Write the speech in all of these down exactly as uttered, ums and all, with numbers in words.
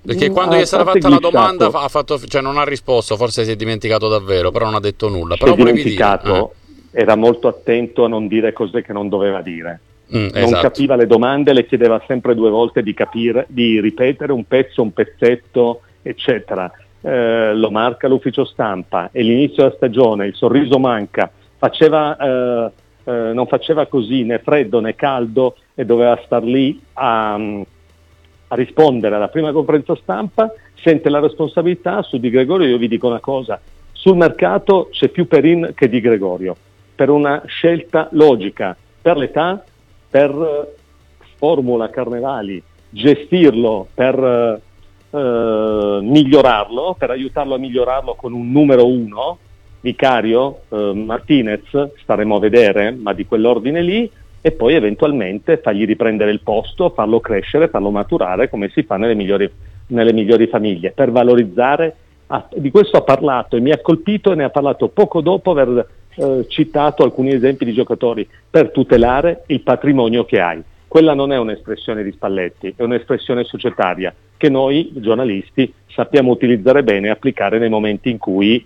Perché quando gli è stata fatta la domanda ha fatto, cioè non ha risposto, forse si è dimenticato davvero, però non ha detto nulla. Si però è dimenticato, eh. era molto attento a non dire cose che non doveva dire. Mm, non esatto. capiva le domande, le chiedeva sempre due volte di capire, di ripetere un pezzo, un pezzetto, eccetera. Eh, lo marca l'ufficio stampa, è l'inizio della stagione, il sorriso manca, faceva, eh, eh, non faceva così né freddo né caldo e doveva star lì a... a rispondere alla prima conferenza stampa, sente la responsabilità. Su Di Gregorio io vi dico una cosa, sul mercato c'è più Perin che Di Gregorio, per una scelta logica, per l'età, per uh, formula Carnevali, gestirlo, per uh, uh, migliorarlo, per aiutarlo a migliorarlo con un numero uno, Vicario, uh, Martinez, staremo a vedere, ma di quell'ordine lì, e poi eventualmente fargli riprendere il posto, farlo crescere, farlo maturare come si fa nelle migliori, nelle migliori famiglie, per valorizzare. Ah, di questo ha parlato e mi ha colpito, e ne ha parlato poco dopo aver eh, citato alcuni esempi di giocatori, per tutelare il patrimonio che hai. Quella non è un'espressione di Spalletti, è un'espressione societaria che noi giornalisti sappiamo utilizzare bene e applicare nei momenti in cui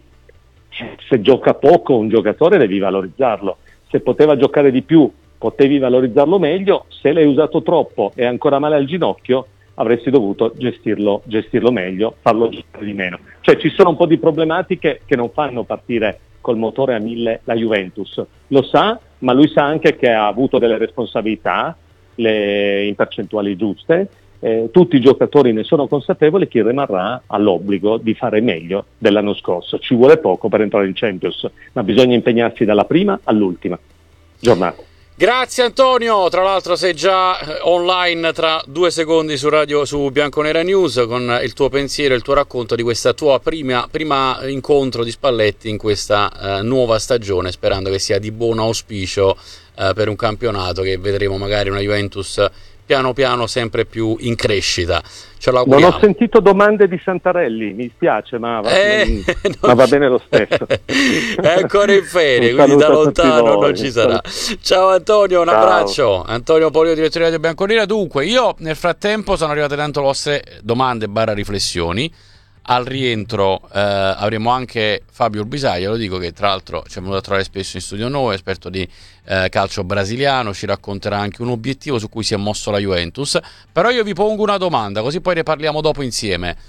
se gioca poco un giocatore devi valorizzarlo, se poteva giocare di più potevi valorizzarlo meglio, se l'hai usato troppo e ancora male al ginocchio avresti dovuto gestirlo, gestirlo meglio, farlo giocare di meno. Cioè ci sono un po' di problematiche che non fanno partire col motore a mille la Juventus, lo sa, ma lui sa anche che ha avuto delle responsabilità le, in percentuali giuste, eh, tutti i giocatori ne sono consapevoli, chi rimarrà all'obbligo di fare meglio dell'anno scorso. Ci vuole poco per entrare in Champions, ma bisogna impegnarsi dalla prima all'ultima giornata. Grazie Antonio, tra l'altro sei già online tra due secondi su radio, su Bianconera News, con il tuo pensiero e il tuo racconto di questa tua prima, prima incontro di Spalletti in questa uh, nuova stagione, sperando che sia di buon auspicio uh, per un campionato che vedremo magari una Juventus piano piano sempre più in crescita. Ce l'auguriamo. Non ho sentito domande di Santarelli, mi spiace, ma va, eh, ma va bene lo stesso. È ancora in ferie, quindi da lontano non ci sarà. Ciao Antonio, un Ciao. abbraccio. Antonio Polio, direttore di Radio Bianconera. Dunque, io nel frattempo sono arrivate tante vostre domande barra riflessioni. Al rientro eh, avremo anche Fabio Urbisaia, lo dico, che tra l'altro ci è venuto a trovare spesso in studio noi, esperto di eh, calcio brasiliano, ci racconterà anche un obiettivo su cui si è mosso la Juventus. Però io vi pongo una domanda, così poi ne parliamo dopo insieme.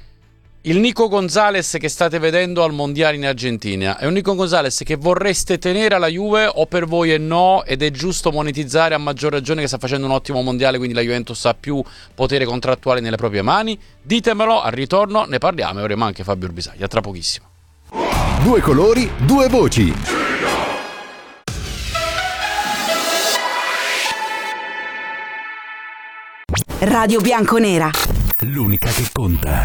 Il Nico Gonzalez che state vedendo al Mondiale in Argentina è un Nico Gonzalez che vorreste tenere alla Juve, o per voi è no ed è giusto monetizzare, a maggior ragione che sta facendo un ottimo Mondiale, quindi la Juventus ha più potere contrattuale nelle proprie mani? Ditemelo, al ritorno ne parliamo e avremo anche Fabio Urbisaglia tra pochissimo. Due colori, due voci. Radio Bianconera, l'unica che conta.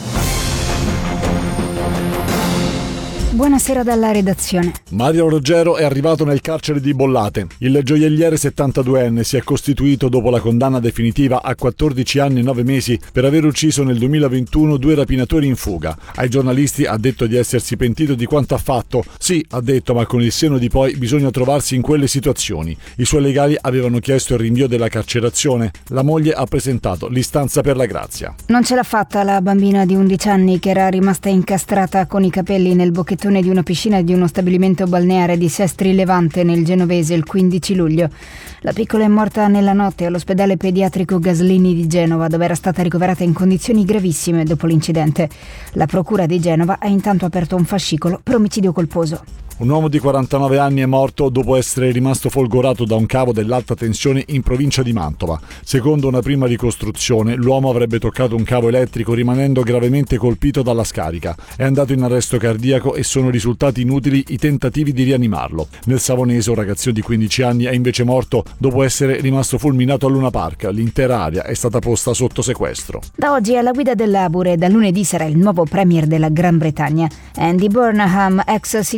Buonasera dalla redazione. Mario Ruggero è arrivato nel carcere di Bollate. Il gioielliere settantaduenne si è costituito dopo la condanna definitiva a quattordici anni e nove mesi per aver ucciso nel duemilaventuno due rapinatori in fuga. Ai giornalisti ha detto di essersi pentito di quanto ha fatto. Sì, ha detto, ma con il senno di poi bisogna trovarsi in quelle situazioni. I suoi legali avevano chiesto il rinvio della carcerazione. La moglie ha presentato l'istanza per la grazia. Non ce l'ha fatta la bambina di undici anni che era rimasta incastrata con i capelli nel bocchettone di una piscina di uno stabilimento balneare di Sestri Levante nel genovese il quindici luglio. La piccola è morta nella notte all'ospedale pediatrico Gaslini di Genova, dove era stata ricoverata in condizioni gravissime dopo l'incidente. La procura di Genova ha intanto aperto un fascicolo per omicidio colposo. Un uomo di quarantanove anni è morto dopo essere rimasto folgorato da un cavo dell'alta tensione in provincia di Mantova. Secondo una prima ricostruzione, l'uomo avrebbe toccato un cavo elettrico rimanendo gravemente colpito dalla scarica. È andato in arresto cardiaco e sono risultati inutili i tentativi di rianimarlo. Nel Savonese un ragazzino di quindici anni è invece morto dopo essere rimasto fulminato a Luna Park. L'intera area è stata posta sotto sequestro. Da oggi alla guida dell'Abure, da lunedì sarà il nuovo premier della Gran Bretagna. Andy Burnham, ex sindaco di Manchester,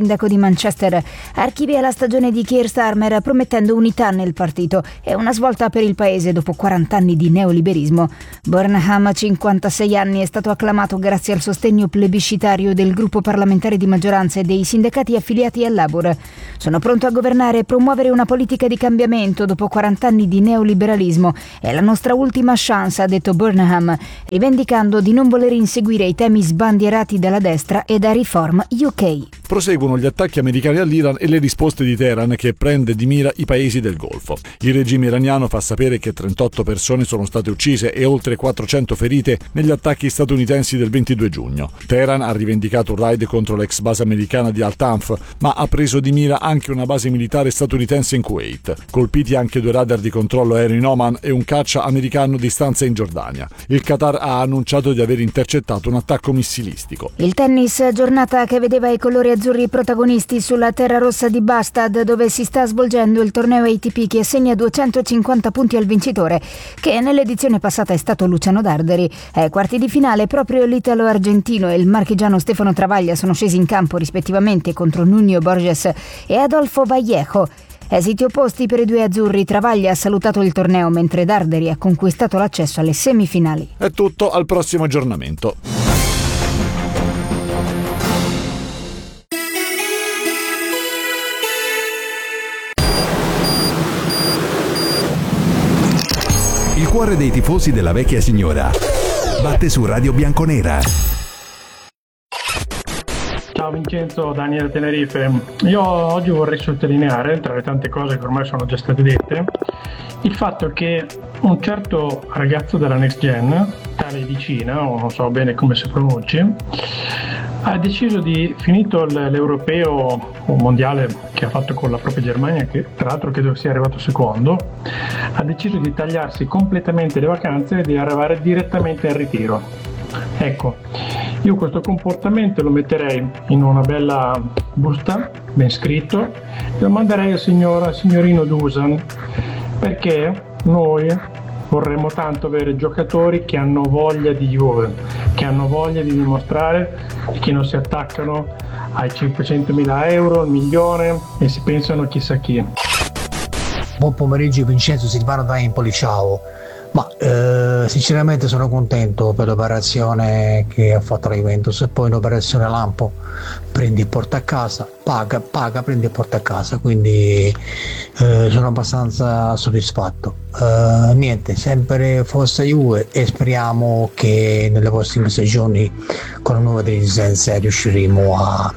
Manchester archivia la stagione di Keir Starmer promettendo unità nel partito e una svolta per il paese dopo quaranta anni di neoliberismo. Burnham, cinquantasei anni, è stato acclamato grazie al sostegno plebiscitario del gruppo parlamentare di maggioranza e dei sindacati affiliati al Labour. Sono pronto a governare e promuovere una politica di cambiamento dopo quaranta anni di neoliberalismo. È la nostra ultima chance, ha detto Burnham, rivendicando di non voler inseguire i temi sbandierati dalla destra e da Reform U K. Proseguono gli attacchi americani all'Iran e le risposte di Teheran, che prende di mira i paesi del Golfo. Il regime iraniano fa sapere che trentotto persone sono state uccise e oltre quattrocento ferite negli attacchi statunitensi del ventidue giugno. Teheran ha rivendicato un raid contro l'ex base americana di Al-Tanf, ma ha preso di mira anche una base militare statunitense in Kuwait. Colpiti anche due radar di controllo aereo in Oman e un caccia americano di stanza in Giordania. Il Qatar ha annunciato di aver intercettato un attacco missilistico. Il tennis, giornata che vedeva i colori azzurri protagonisti sulla terra rossa di Bastad, dove si sta svolgendo il torneo A T P che assegna duecentocinquanta punti al vincitore, che nell'edizione passata è stato Luciano Darderi. Ai quarti di finale proprio l'italo-argentino e il marchigiano Stefano Travaglia sono scesi in campo rispettivamente contro Nuno Borges e Adolfo Vallejo. Esiti opposti per i due azzurri. Travaglia ha salutato il torneo mentre Darderi ha conquistato l'accesso alle semifinali. È tutto, al prossimo aggiornamento. Il cuore dei tifosi della vecchia signora batte su Radio Bianconera. Ciao Vincenzo, Daniele Tenerife. Io oggi vorrei sottolineare, tra le tante cose che ormai sono già state dette, il fatto che un certo ragazzo della Next Gen, tale Vicina, o non so bene come si pronunci, ha deciso di, finito l'europeo o mondiale che ha fatto con la propria Germania, che tra l'altro credo sia arrivato secondo, ha deciso di tagliarsi completamente le vacanze e di arrivare direttamente al ritiro. Ecco, io questo comportamento lo metterei in una bella busta, ben scritto, e lo manderei al signor, al signorino Dusan, perché noi vorremmo tanto avere giocatori che hanno voglia di Juve, che hanno voglia di dimostrare, che non si attaccano ai cinquecentomila euro, al milione e si pensano chissà chi. Buon pomeriggio Vincenzo, Silvano da Empoli, ciao. Ma eh, sinceramente sono contento per l'operazione che ha fatto la Juventus, e poi l'operazione lampo, prendi e porta a casa, paga, paga, prendi e porta a casa, quindi eh, sono abbastanza soddisfatto. Eh, niente, sempre forza Juve e speriamo che nelle prossime stagioni con la nuova dirigenza riusciremo a,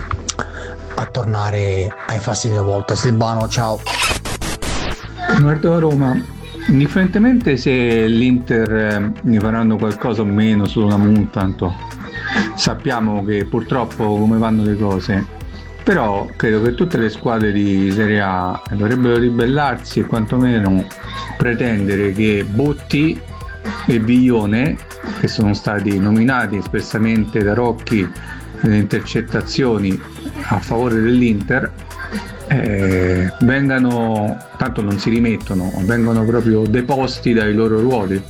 a tornare ai fasti della volta. Silvano, ciao. Guardo a Roma. Indifferentemente se l'Inter eh, ne faranno qualcosa o meno sulla multa, tanto sappiamo che purtroppo come vanno le cose, però credo che tutte le squadre di Serie A dovrebbero ribellarsi e quantomeno pretendere che Botti e Biglione, che sono stati nominati espressamente da Rocchi nelle intercettazioni a favore dell'Inter, Eh, vengano, tanto non si rimettono, vengono proprio deposti dai loro ruoli.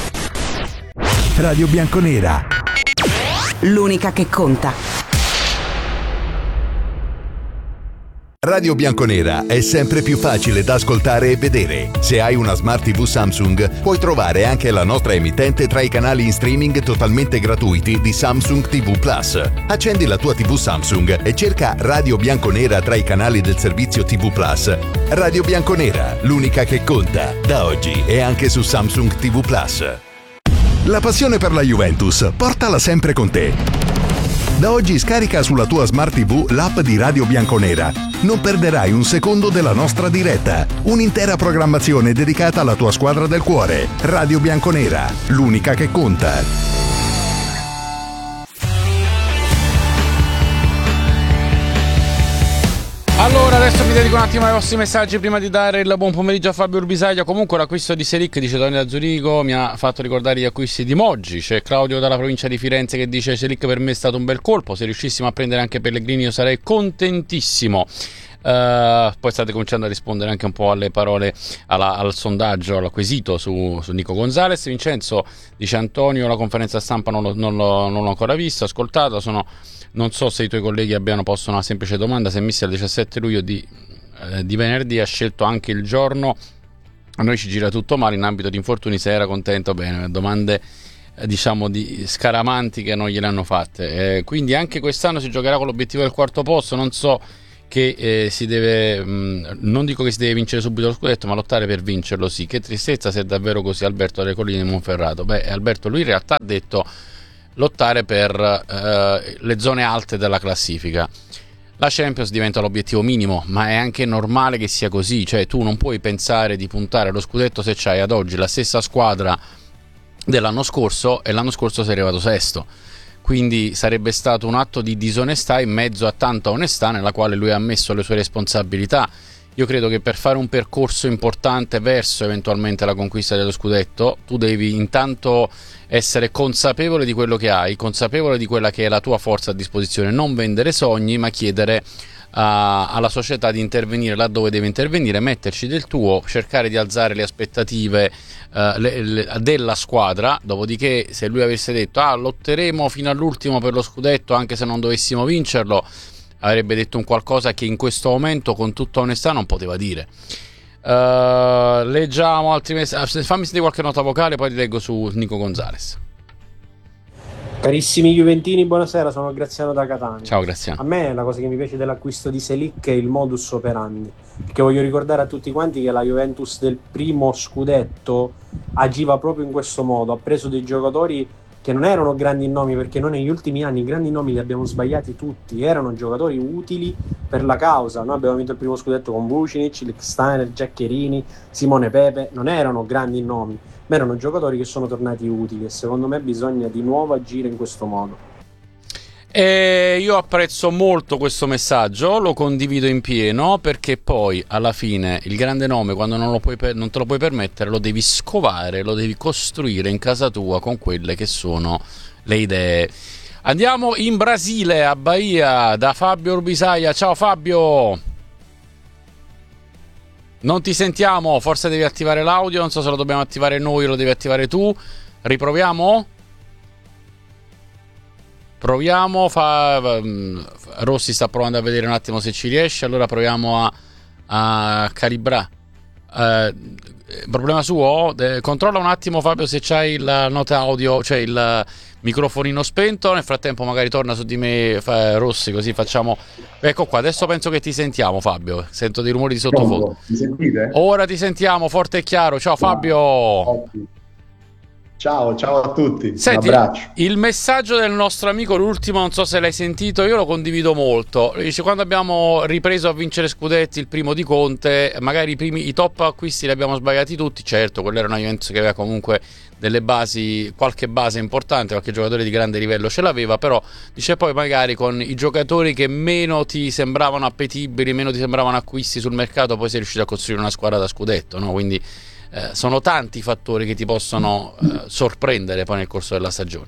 Radio Bianconera, l'unica che conta. Radio Bianconera è sempre più facile da ascoltare e vedere. Se hai una Smart tivù Samsung, puoi trovare anche la nostra emittente tra i canali in streaming totalmente gratuiti di Samsung tivù Plus. Accendi la tua tivù Samsung e cerca Radio Bianconera tra i canali del servizio tivù Plus. Radio Bianconera, l'unica che conta, da oggi e anche su Samsung tivù Plus. La passione per la Juventus, portala sempre con te. Da oggi scarica sulla tua Smart tivù l'app di Radio Bianconera. Non perderai un secondo della nostra diretta. Un'intera programmazione dedicata alla tua squadra del cuore. Radio Bianconera, l'unica che conta. Allora, adesso mi dedico un attimo ai vostri messaggi prima di dare il buon pomeriggio a Fabio Urbisaglia. Comunque l'acquisto di Selic, dice Daniele da Zurigo, mi ha fatto ricordare gli acquisti di Moggi. C'è Claudio dalla provincia di Firenze che dice: Selic per me è stato un bel colpo, se riuscissimo a prendere anche Pellegrini io sarei contentissimo. Uh, poi state cominciando a rispondere anche un po' alle parole, alla, al sondaggio, al quesito su, su Nico Gonzalez. Vincenzo dice: Antonio, la conferenza stampa non, lo, non, l'ho, non l'ho ancora vista, ascoltata, sono, non so se i tuoi colleghi abbiano posto una semplice domanda, se Mister il diciassette luglio di, eh, di venerdì ha scelto anche il giorno, a noi ci gira tutto male in ambito di infortuni, se era contento. Bene, domande eh, diciamo di scaramanti che non gliele hanno fatte, eh, quindi anche quest'anno si giocherà con l'obiettivo del quarto posto. Non so che eh, si deve, mh, non dico che si deve vincere subito lo scudetto, ma lottare per vincerlo, sì. Che tristezza se è davvero così. Alberto delle Colline di Monferrato. Beh, Alberto, lui in realtà ha detto lottare per eh, le zone alte della classifica. La Champions diventa l'obiettivo minimo, ma è anche normale che sia così, cioè tu non puoi pensare di puntare allo scudetto se c'hai ad oggi la stessa squadra dell'anno scorso e l'anno scorso sei arrivato sesto. Quindi sarebbe stato un atto di disonestà in mezzo a tanta onestà nella quale lui ha ammesso le sue responsabilità. Io credo che per fare un percorso importante verso eventualmente la conquista dello scudetto tu devi intanto essere consapevole di quello che hai, consapevole di quella che è la tua forza a disposizione, non vendere sogni ma chiedere uh, alla società di intervenire laddove deve intervenire, metterci del tuo, cercare di alzare le aspettative uh, le, le, della squadra. Dopodiché se lui avesse detto ah lotteremo fino all'ultimo per lo scudetto anche se non dovessimo vincerlo, avrebbe detto un qualcosa che in questo momento con tutta onestà non poteva dire. Uh, leggiamo altri messaggi. Fammi sentire qualche nota vocale, poi ti leggo su Nico Gonzalez. Carissimi Juventini, buonasera, sono Graziano da Catania. Ciao Graziano. A me la cosa che mi piace dell'acquisto di Selic è il modus operandi, perché voglio ricordare a tutti quanti che la Juventus del primo scudetto agiva proprio in questo modo, ha preso dei giocatori che non erano grandi nomi, perché noi negli ultimi anni i grandi nomi li abbiamo sbagliati tutti, erano giocatori utili per la causa. Noi abbiamo vinto il primo scudetto con Vucinic, Lichtsteiner, Giaccherini, Simone Pepe, non erano grandi nomi, ma erano giocatori che sono tornati utili e secondo me bisogna di nuovo agire in questo modo. E io apprezzo molto questo messaggio, lo condivido in pieno, perché poi alla fine il grande nome, quando non, lo puoi per, non te lo puoi permettere, lo devi scovare, lo devi costruire in casa tua con quelle che sono le idee. Andiamo in Brasile, a Bahia, da Fabio Urbisaia. Ciao Fabio, non ti sentiamo, forse devi attivare l'audio, non so se lo dobbiamo attivare noi o lo devi attivare tu. Riproviamo? Proviamo, fa, Rossi sta provando a vedere un attimo se ci riesce, allora proviamo a, a calibrare. Eh, problema suo? Eh, controlla un attimo Fabio se c'hai la nota audio, cioè il microfonino spento, nel frattempo magari torna su di me fa, Rossi, così facciamo. Ecco qua, adesso penso che ti sentiamo Fabio, sento dei rumori di sottofondo. Mi sentite? Ora ti sentiamo forte e chiaro, ciao Fabio. Ottimo. Ciao, ciao a tutti. Senti, un abbraccio. Il messaggio del nostro amico, l'ultimo, non so se l'hai sentito, io lo condivido molto. Dice: quando abbiamo ripreso a vincere scudetti, il primo di Conte, magari i, primi, i top acquisti li abbiamo sbagliati tutti. Certo, quella era una Juventus che aveva comunque delle basi, qualche base importante, qualche giocatore di grande livello ce l'aveva, però dice poi magari con i giocatori che meno ti sembravano appetibili, meno ti sembravano acquisti sul mercato, poi sei riuscito a costruire una squadra da scudetto, no? Quindi Eh, sono tanti i fattori che ti possono eh, sorprendere poi nel corso della stagione.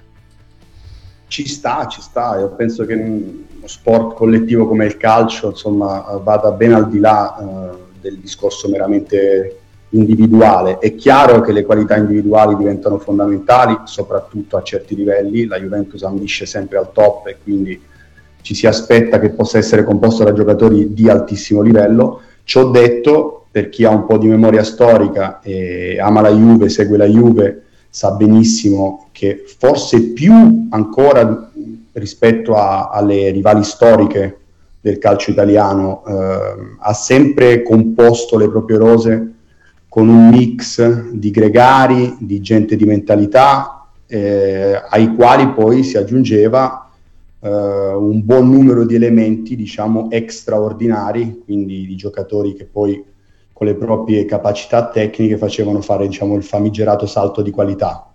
Ci sta, ci sta. Io penso che uno sport collettivo come il calcio, insomma, vada ben al di là eh, del discorso meramente individuale. È chiaro che le qualità individuali diventano fondamentali, soprattutto a certi livelli. La Juventus ambisce sempre al top e quindi ci si aspetta che possa essere composto da giocatori di altissimo livello. Ciò detto, per chi ha un po' di memoria storica e ama la Juve, segue la Juve, sa benissimo che forse più ancora rispetto a, alle rivali storiche del calcio italiano eh, ha sempre composto le proprie rose con un mix di gregari, di gente di mentalità, eh, ai quali poi si aggiungeva eh, un buon numero di elementi, diciamo, extraordinari, quindi di giocatori che poi con le proprie capacità tecniche facevano fare, diciamo, il famigerato salto di qualità.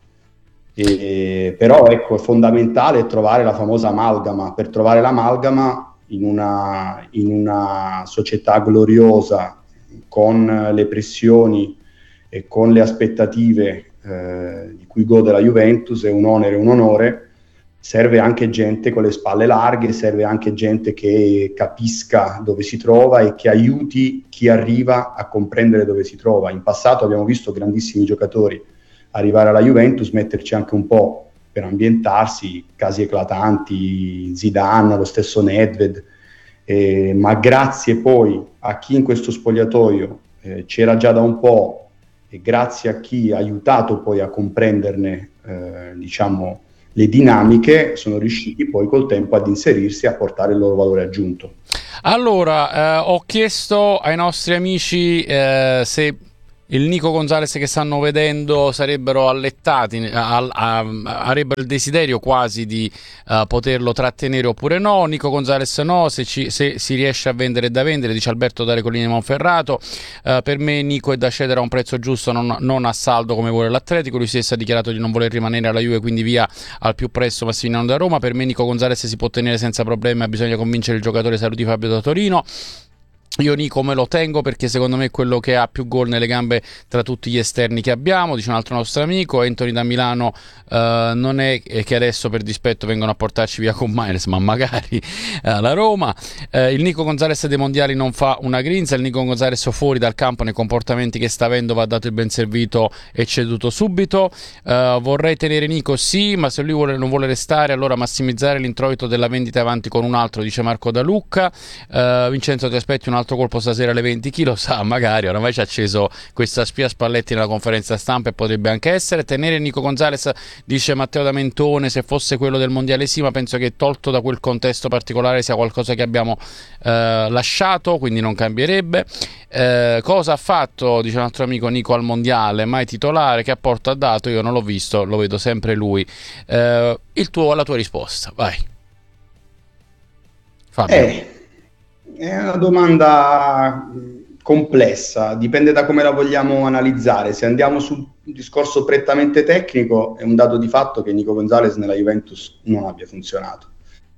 E, però ecco, è fondamentale trovare la famosa amalgama. Per trovare l'amalgama in una, in una società gloriosa, con le pressioni e con le aspettative eh, di cui gode la Juventus, è un onere e un onore. serve anche gente con le spalle larghe, serve anche gente che capisca dove si trova e che aiuti chi arriva a comprendere dove si trova. In passato abbiamo visto grandissimi giocatori arrivare alla Juventus, metterci anche un po' per ambientarsi, casi eclatanti, Zidane, lo stesso Nedved, eh, ma grazie poi a chi in questo spogliatoio eh, c'era già da un po' e grazie a chi ha aiutato poi a comprenderne eh, diciamo le dinamiche, sono riusciti poi col tempo ad inserirsi e a portare il loro valore aggiunto. Allora, eh, ho chiesto ai nostri amici eh, se il Nico Gonzalez che stanno vedendo sarebbero allettati, a, a, a, avrebbero il desiderio quasi di uh, poterlo trattenere oppure no. Nico Gonzalez no, se, ci, se si riesce a vendere è da vendere, dice Alberto Dalle Colline Monferrato. Uh, per me Nico è da cedere a un prezzo giusto, non, non a saldo come vuole l'Atletico. Lui stesso ha dichiarato di non voler rimanere alla Juve, quindi via al più presto Massimiliano da Roma. Per me Nico Gonzalez si può tenere senza problemi, ma bisogna convincere il giocatore. Saluti Fabio da Torino. Io Nico me lo tengo perché secondo me è quello che ha più gol nelle gambe tra tutti gli esterni che abbiamo, dice un altro nostro amico. Anthony da Milano, uh, non è che adesso per dispetto vengono a portarci via con Maires, ma magari alla uh, Roma. Uh, il Nico Gonzalez dei mondiali non fa una grinza, il Nico Gonzalez fuori dal campo nei comportamenti che sta avendo va dato il ben servito e ceduto subito. Uh, vorrei tenere Nico sì, ma se lui vuole, non vuole restare allora massimizzare l'introito della vendita avanti con un altro, dice Marco Da Lucca. Uh, Vincenzo, ti aspetti un altro colpo stasera alle venti, chi lo sa, magari oramai ci ha acceso questa spia Spalletti nella conferenza stampa e potrebbe anche essere. Tenere Nico Gonzalez, dice Matteo da Mentone, se fosse quello del mondiale sì, ma penso che tolto da quel contesto particolare sia qualcosa che abbiamo eh, lasciato, quindi non cambierebbe. Eh, cosa ha fatto, dice un altro amico, Nico al mondiale? Mai titolare, che apporto ha dato? Io non l'ho visto, lo vedo sempre lui. Eh, il tuo, la tua risposta, vai Fabio. Eh. È una domanda complessa, dipende da come la vogliamo analizzare. Se andiamo sul discorso prettamente tecnico, è un dato di fatto che Nico Gonzalez nella Juventus non abbia funzionato.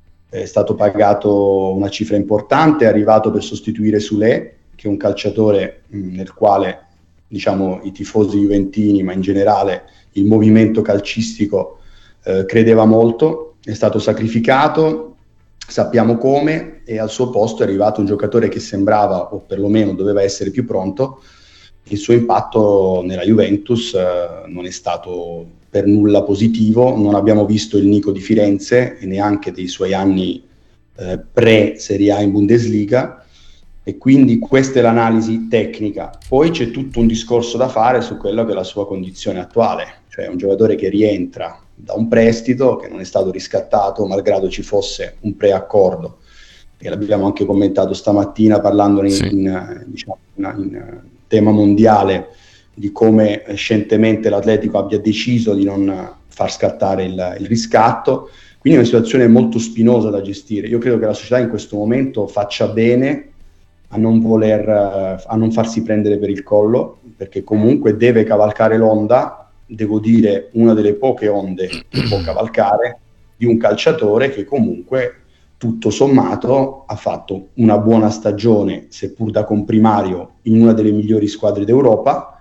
È stato pagato una cifra importante, è arrivato per sostituire Soulé, che è un calciatore mh, nel quale diciamo i tifosi juventini, ma in generale il movimento calcistico eh, credeva molto, è stato sacrificato. Sappiamo come, e al suo posto è arrivato un giocatore che sembrava, o perlomeno doveva essere più pronto. Il suo impatto nella Juventus eh, non è stato per nulla positivo, non abbiamo visto il Nico di Firenze e neanche dei suoi anni eh, pre-Serie A in Bundesliga, e quindi questa è l'analisi tecnica. Poi c'è tutto un discorso da fare su quella che è la sua condizione attuale, cioè un giocatore che rientra da un prestito che non è stato riscattato malgrado ci fosse un preaccordo, e l'abbiamo anche commentato stamattina parlando in, sì. in, diciamo, in, in tema mondiale di come scientemente l'Atletico abbia deciso di non far scattare il, il riscatto. Quindi è una situazione molto spinosa da gestire. Io credo che la società in questo momento faccia bene a non voler a non farsi prendere per il collo, perché comunque deve cavalcare l'onda. Devo dire, una delle poche onde che può cavalcare, di un calciatore che comunque tutto sommato ha fatto una buona stagione, seppur da comprimario, in una delle migliori squadre d'Europa,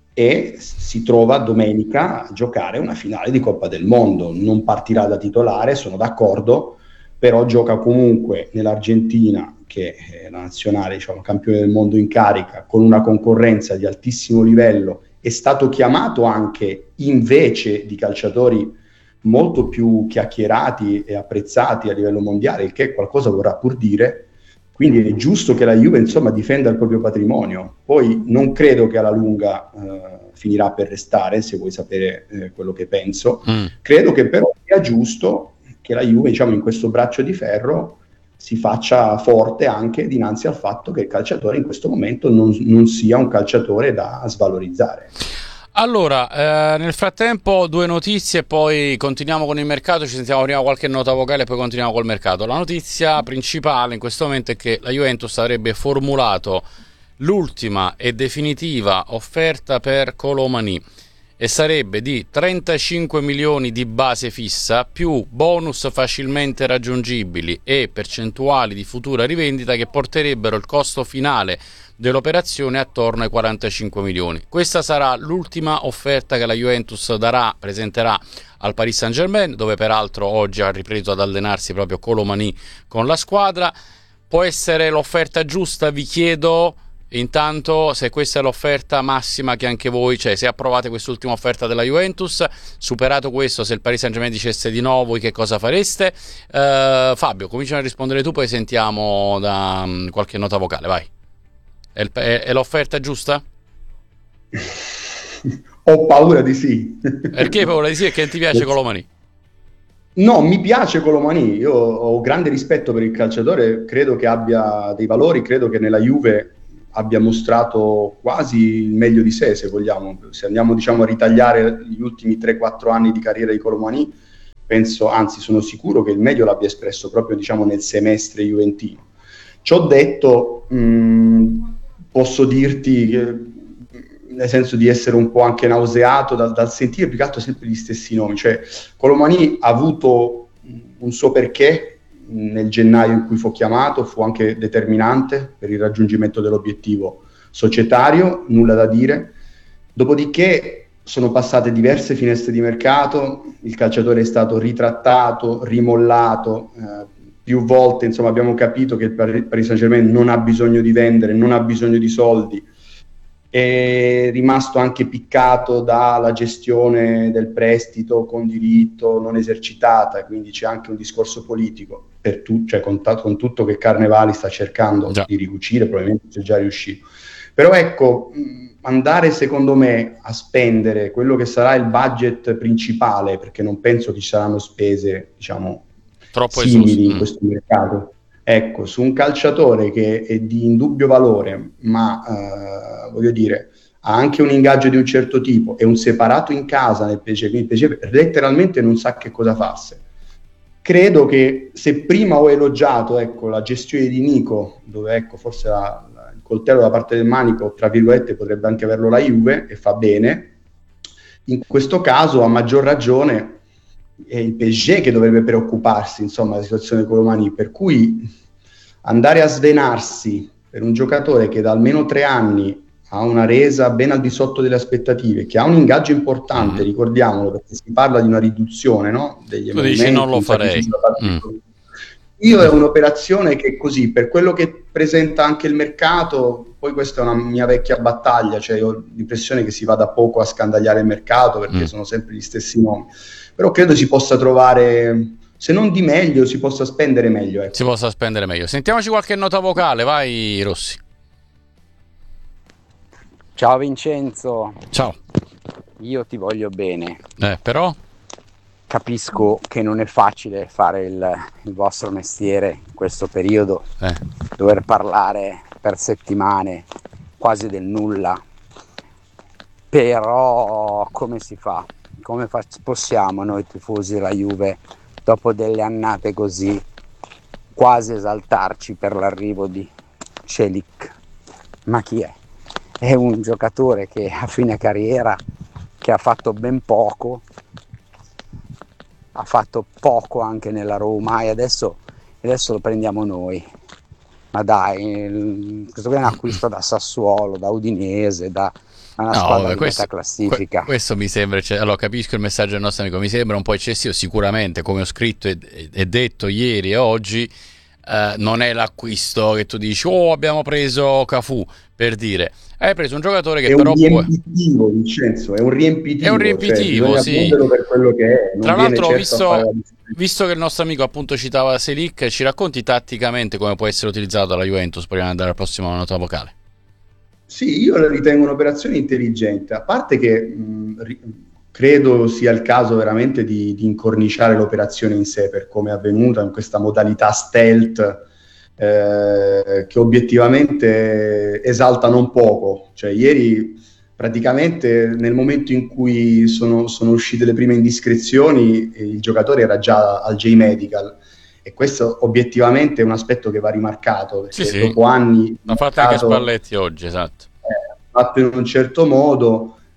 e si trova domenica a giocare una finale di Coppa del Mondo. Non partirà da titolare, sono d'accordo, però gioca comunque nell'Argentina, che è la nazionale, diciamo, campione del mondo in carica, con una concorrenza di altissimo livello. È stato chiamato anche invece di calciatori molto più chiacchierati e apprezzati a livello mondiale, il che qualcosa vorrà pur dire. Quindi è giusto che la Juve insomma difenda il proprio patrimonio. Poi non credo che alla lunga eh, finirà per restare, se vuoi sapere eh, quello che penso. Mm. Credo che però sia giusto che la Juve, diciamo, in questo braccio di ferro si faccia forte anche dinanzi al fatto che il calciatore in questo momento non, non sia un calciatore da svalorizzare. Allora, eh, nel frattempo due notizie, poi continuiamo con il mercato, ci sentiamo prima qualche nota vocale e poi continuiamo col mercato. La notizia principale in questo momento è che la Juventus avrebbe formulato l'ultima e definitiva offerta per Colomani. e sarebbe di trentacinque milioni di base fissa più bonus facilmente raggiungibili e percentuali di futura rivendita che porterebbero il costo finale dell'operazione attorno ai quarantacinque milioni. Questa sarà l'ultima offerta che la Juventus darà, presenterà al Paris Saint-Germain, dove peraltro oggi ha ripreso ad allenarsi proprio Colomani con la squadra. Può essere l'offerta giusta, vi chiedo intanto se questa è l'offerta massima che anche voi, cioè se approvate quest'ultima offerta della Juventus, superato questo, se il Paris Saint-Germain dicesse di no, voi che cosa fareste? Uh, Fabio, cominciamo a rispondere tu, poi sentiamo da um, qualche nota vocale, vai. È, è, è l'offerta giusta? Ho paura di sì. Perché paura di sì? E che ti piace Colomani? No, mi piace Colomani, io ho grande rispetto per il calciatore, credo che abbia dei valori, credo che nella Juve abbia mostrato quasi il meglio di sé, se vogliamo. Se andiamo, diciamo, a ritagliare gli ultimi tre quattro anni di carriera di Colomani, penso, anzi sono sicuro che il meglio l'abbia espresso proprio, diciamo, nel semestre juventino. Ciò detto, mh, posso dirti che, nel senso di essere un po' anche nauseato dal, dal sentire più che altro sempre gli stessi nomi, cioè Colomani ha avuto un suo perché nel gennaio in cui fu chiamato, fu anche determinante per il raggiungimento dell'obiettivo societario, nulla da dire. Dopodiché sono passate diverse finestre di mercato, il calciatore è stato ritrattato, rimollato, eh, più volte, insomma, abbiamo capito che il Paris Saint-Germain non ha bisogno di vendere, non ha bisogno di soldi, è rimasto anche piccato dalla gestione del prestito con diritto non esercitata, quindi c'è anche un discorso politico, per tu, cioè con, t- con tutto che Carnevali sta cercando Già. di ricucire, probabilmente c'è già riuscito. Però ecco, andare secondo me a spendere quello che sarà il budget principale, perché non penso che ci saranno spese, diciamo, troppo simili in questo mercato, ecco, su un calciatore che è di indubbio valore, ma eh, voglio dire, ha anche un ingaggio di un certo tipo e un separato in casa nel P S G, quindi il P S G letteralmente non sa che cosa farsi. Credo che se prima ho elogiato, ecco, la gestione di Nico, dove, ecco, forse la, la, il coltello da parte del manico, tra virgolette, potrebbe anche averlo la Juve, e fa bene, in questo caso a maggior ragione è il P S G che dovrebbe preoccuparsi, insomma, della situazione di Colomani, per cui andare a svenarsi per un giocatore che da almeno tre anni ha una resa ben al di sotto delle aspettative, che ha un ingaggio importante, mm. ricordiamolo, perché si parla di una riduzione, no? Degli tu dici non lo farei. Mm. Io è un'operazione che così, per quello che presenta anche il mercato, poi questa è una mia vecchia battaglia, cioè io ho l'impressione che si vada poco a scandagliare il mercato, perché mm. sono sempre gli stessi nomi, però credo si possa trovare, se non di meglio, si possa spendere meglio. Ecco. Si possa spendere meglio. Sentiamoci qualche nota vocale, vai Rossi. Ciao Vincenzo. Ciao. Io ti voglio bene. Eh, però? Capisco che non è facile fare il, il vostro mestiere in questo periodo, eh. dover parlare per settimane quasi del nulla, però come si fa? Come fa- possiamo noi tifosi della Juve, dopo delle annate così, quasi esaltarci per l'arrivo di Celik? Ma chi è? È un giocatore che a fine carriera, che ha fatto ben poco, ha fatto poco anche nella Roma, e adesso, adesso lo prendiamo noi. Ma dai, questo qui è un acquisto da Sassuolo, da Udinese, da una no, squadra di questa classifica. Que- questo mi sembra, cioè, allora capisco il messaggio del nostro amico, mi sembra un po' eccessivo, sicuramente, come ho scritto e, e detto ieri e oggi, eh, non è l'acquisto che tu dici oh abbiamo preso Cafù, per dire, hai preso un giocatore che è però un riempitivo, può... Vincenzo, è un riempitivo, è un riempitivo, cioè, sì, per quello che è. Non tra l'altro ho visto, la... visto che il nostro amico appunto citava Selic, ci racconti tatticamente come può essere utilizzato dalla Juventus prima di andare al prossimo nota vocale? Sì, io la ritengo un'operazione intelligente, a parte che mh, ri- credo sia il caso veramente di, di incorniciare l'operazione in sé, per come è avvenuta in questa modalità stealth, eh, che obiettivamente esalta non poco. Cioè ieri praticamente nel momento in cui sono, sono uscite le prime indiscrezioni, il giocatore era già al J-Medical, e questo obiettivamente è un aspetto che va rimarcato, perché sì, dopo sì. anni l'ha fatto anche Spalletti oggi, esatto, eh, fatto in un certo modo,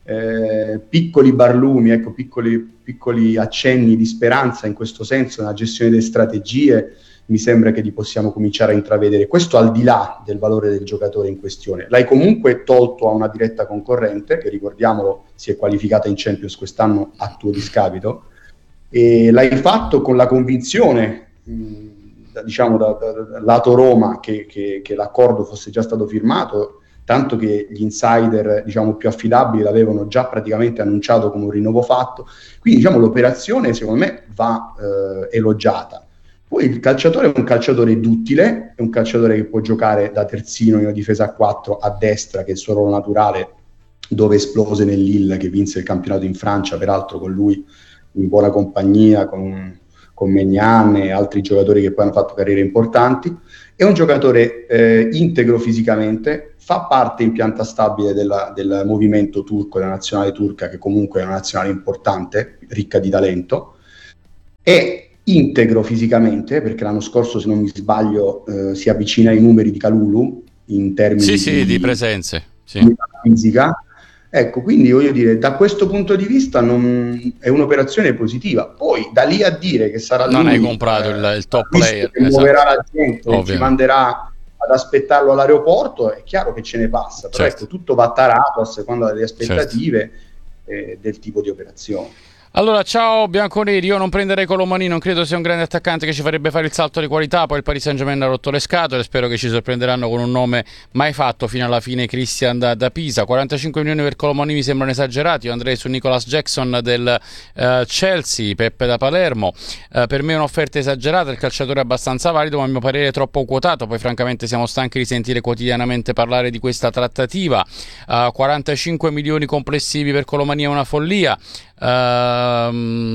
eh, piccoli barlumi, ecco, piccoli, piccoli accenni di speranza in questo senso, nella gestione delle strategie, mi sembra che li possiamo cominciare a intravedere. Questo al di là del valore del giocatore in questione. L'hai comunque tolto a una diretta concorrente, che ricordiamolo si è qualificata in Champions quest'anno a tuo discapito, e l'hai fatto con la convinzione, mh, da, diciamo da, da, da lato Roma, che, che, che l'accordo fosse già stato firmato, tanto che gli insider, diciamo, più affidabili l'avevano già praticamente annunciato come un rinnovo fatto. Quindi, diciamo, l'operazione secondo me va eh, elogiata. Poi il calciatore è un calciatore duttile, è un calciatore che può giocare da terzino in una difesa a quattro a destra, che è il suo ruolo naturale, dove esplose nel Lille, che vinse il campionato in Francia, peraltro con lui in buona compagnia, con, con Maignan e altri giocatori che poi hanno fatto carriere importanti. È un giocatore eh, integro fisicamente, fa parte in pianta stabile della, del movimento turco, della nazionale turca, che comunque è una nazionale importante, ricca di talento, e integro fisicamente, perché l'anno scorso, se non mi sbaglio, eh, si avvicina ai numeri di Kalulu in termini sì, di, sì, di presenze, sì. Di fisica. Ecco, quindi voglio dire, da questo punto di vista non, è un'operazione positiva. Poi da lì a dire che sarà non lui, hai comprato eh, il, il top player che esatto. muoverà la gente e ci manderà ad aspettarlo all'aeroporto, è chiaro che ce ne passa, però certo. ecco, tutto va tarato a seconda delle aspettative certo. eh, del tipo di operazione. Allora, ciao bianconeri, io non prenderei Colomani, non credo sia un grande attaccante che ci farebbe fare il salto di qualità, poi il Paris Saint-Germain ha rotto le scatole, spero che ci sorprenderanno con un nome mai fatto fino alla fine, Christian da, da Pisa. quarantacinque milioni per Colomani mi sembrano esagerati, io andrei su Nicolas Jackson del uh, Chelsea, Peppe da Palermo, uh, per me è un'offerta esagerata, il calciatore è abbastanza valido ma a mio parere è troppo quotato, poi francamente siamo stanchi di sentire quotidianamente parlare di questa trattativa. uh, quarantacinque milioni complessivi per Colomani è una follia. Uh,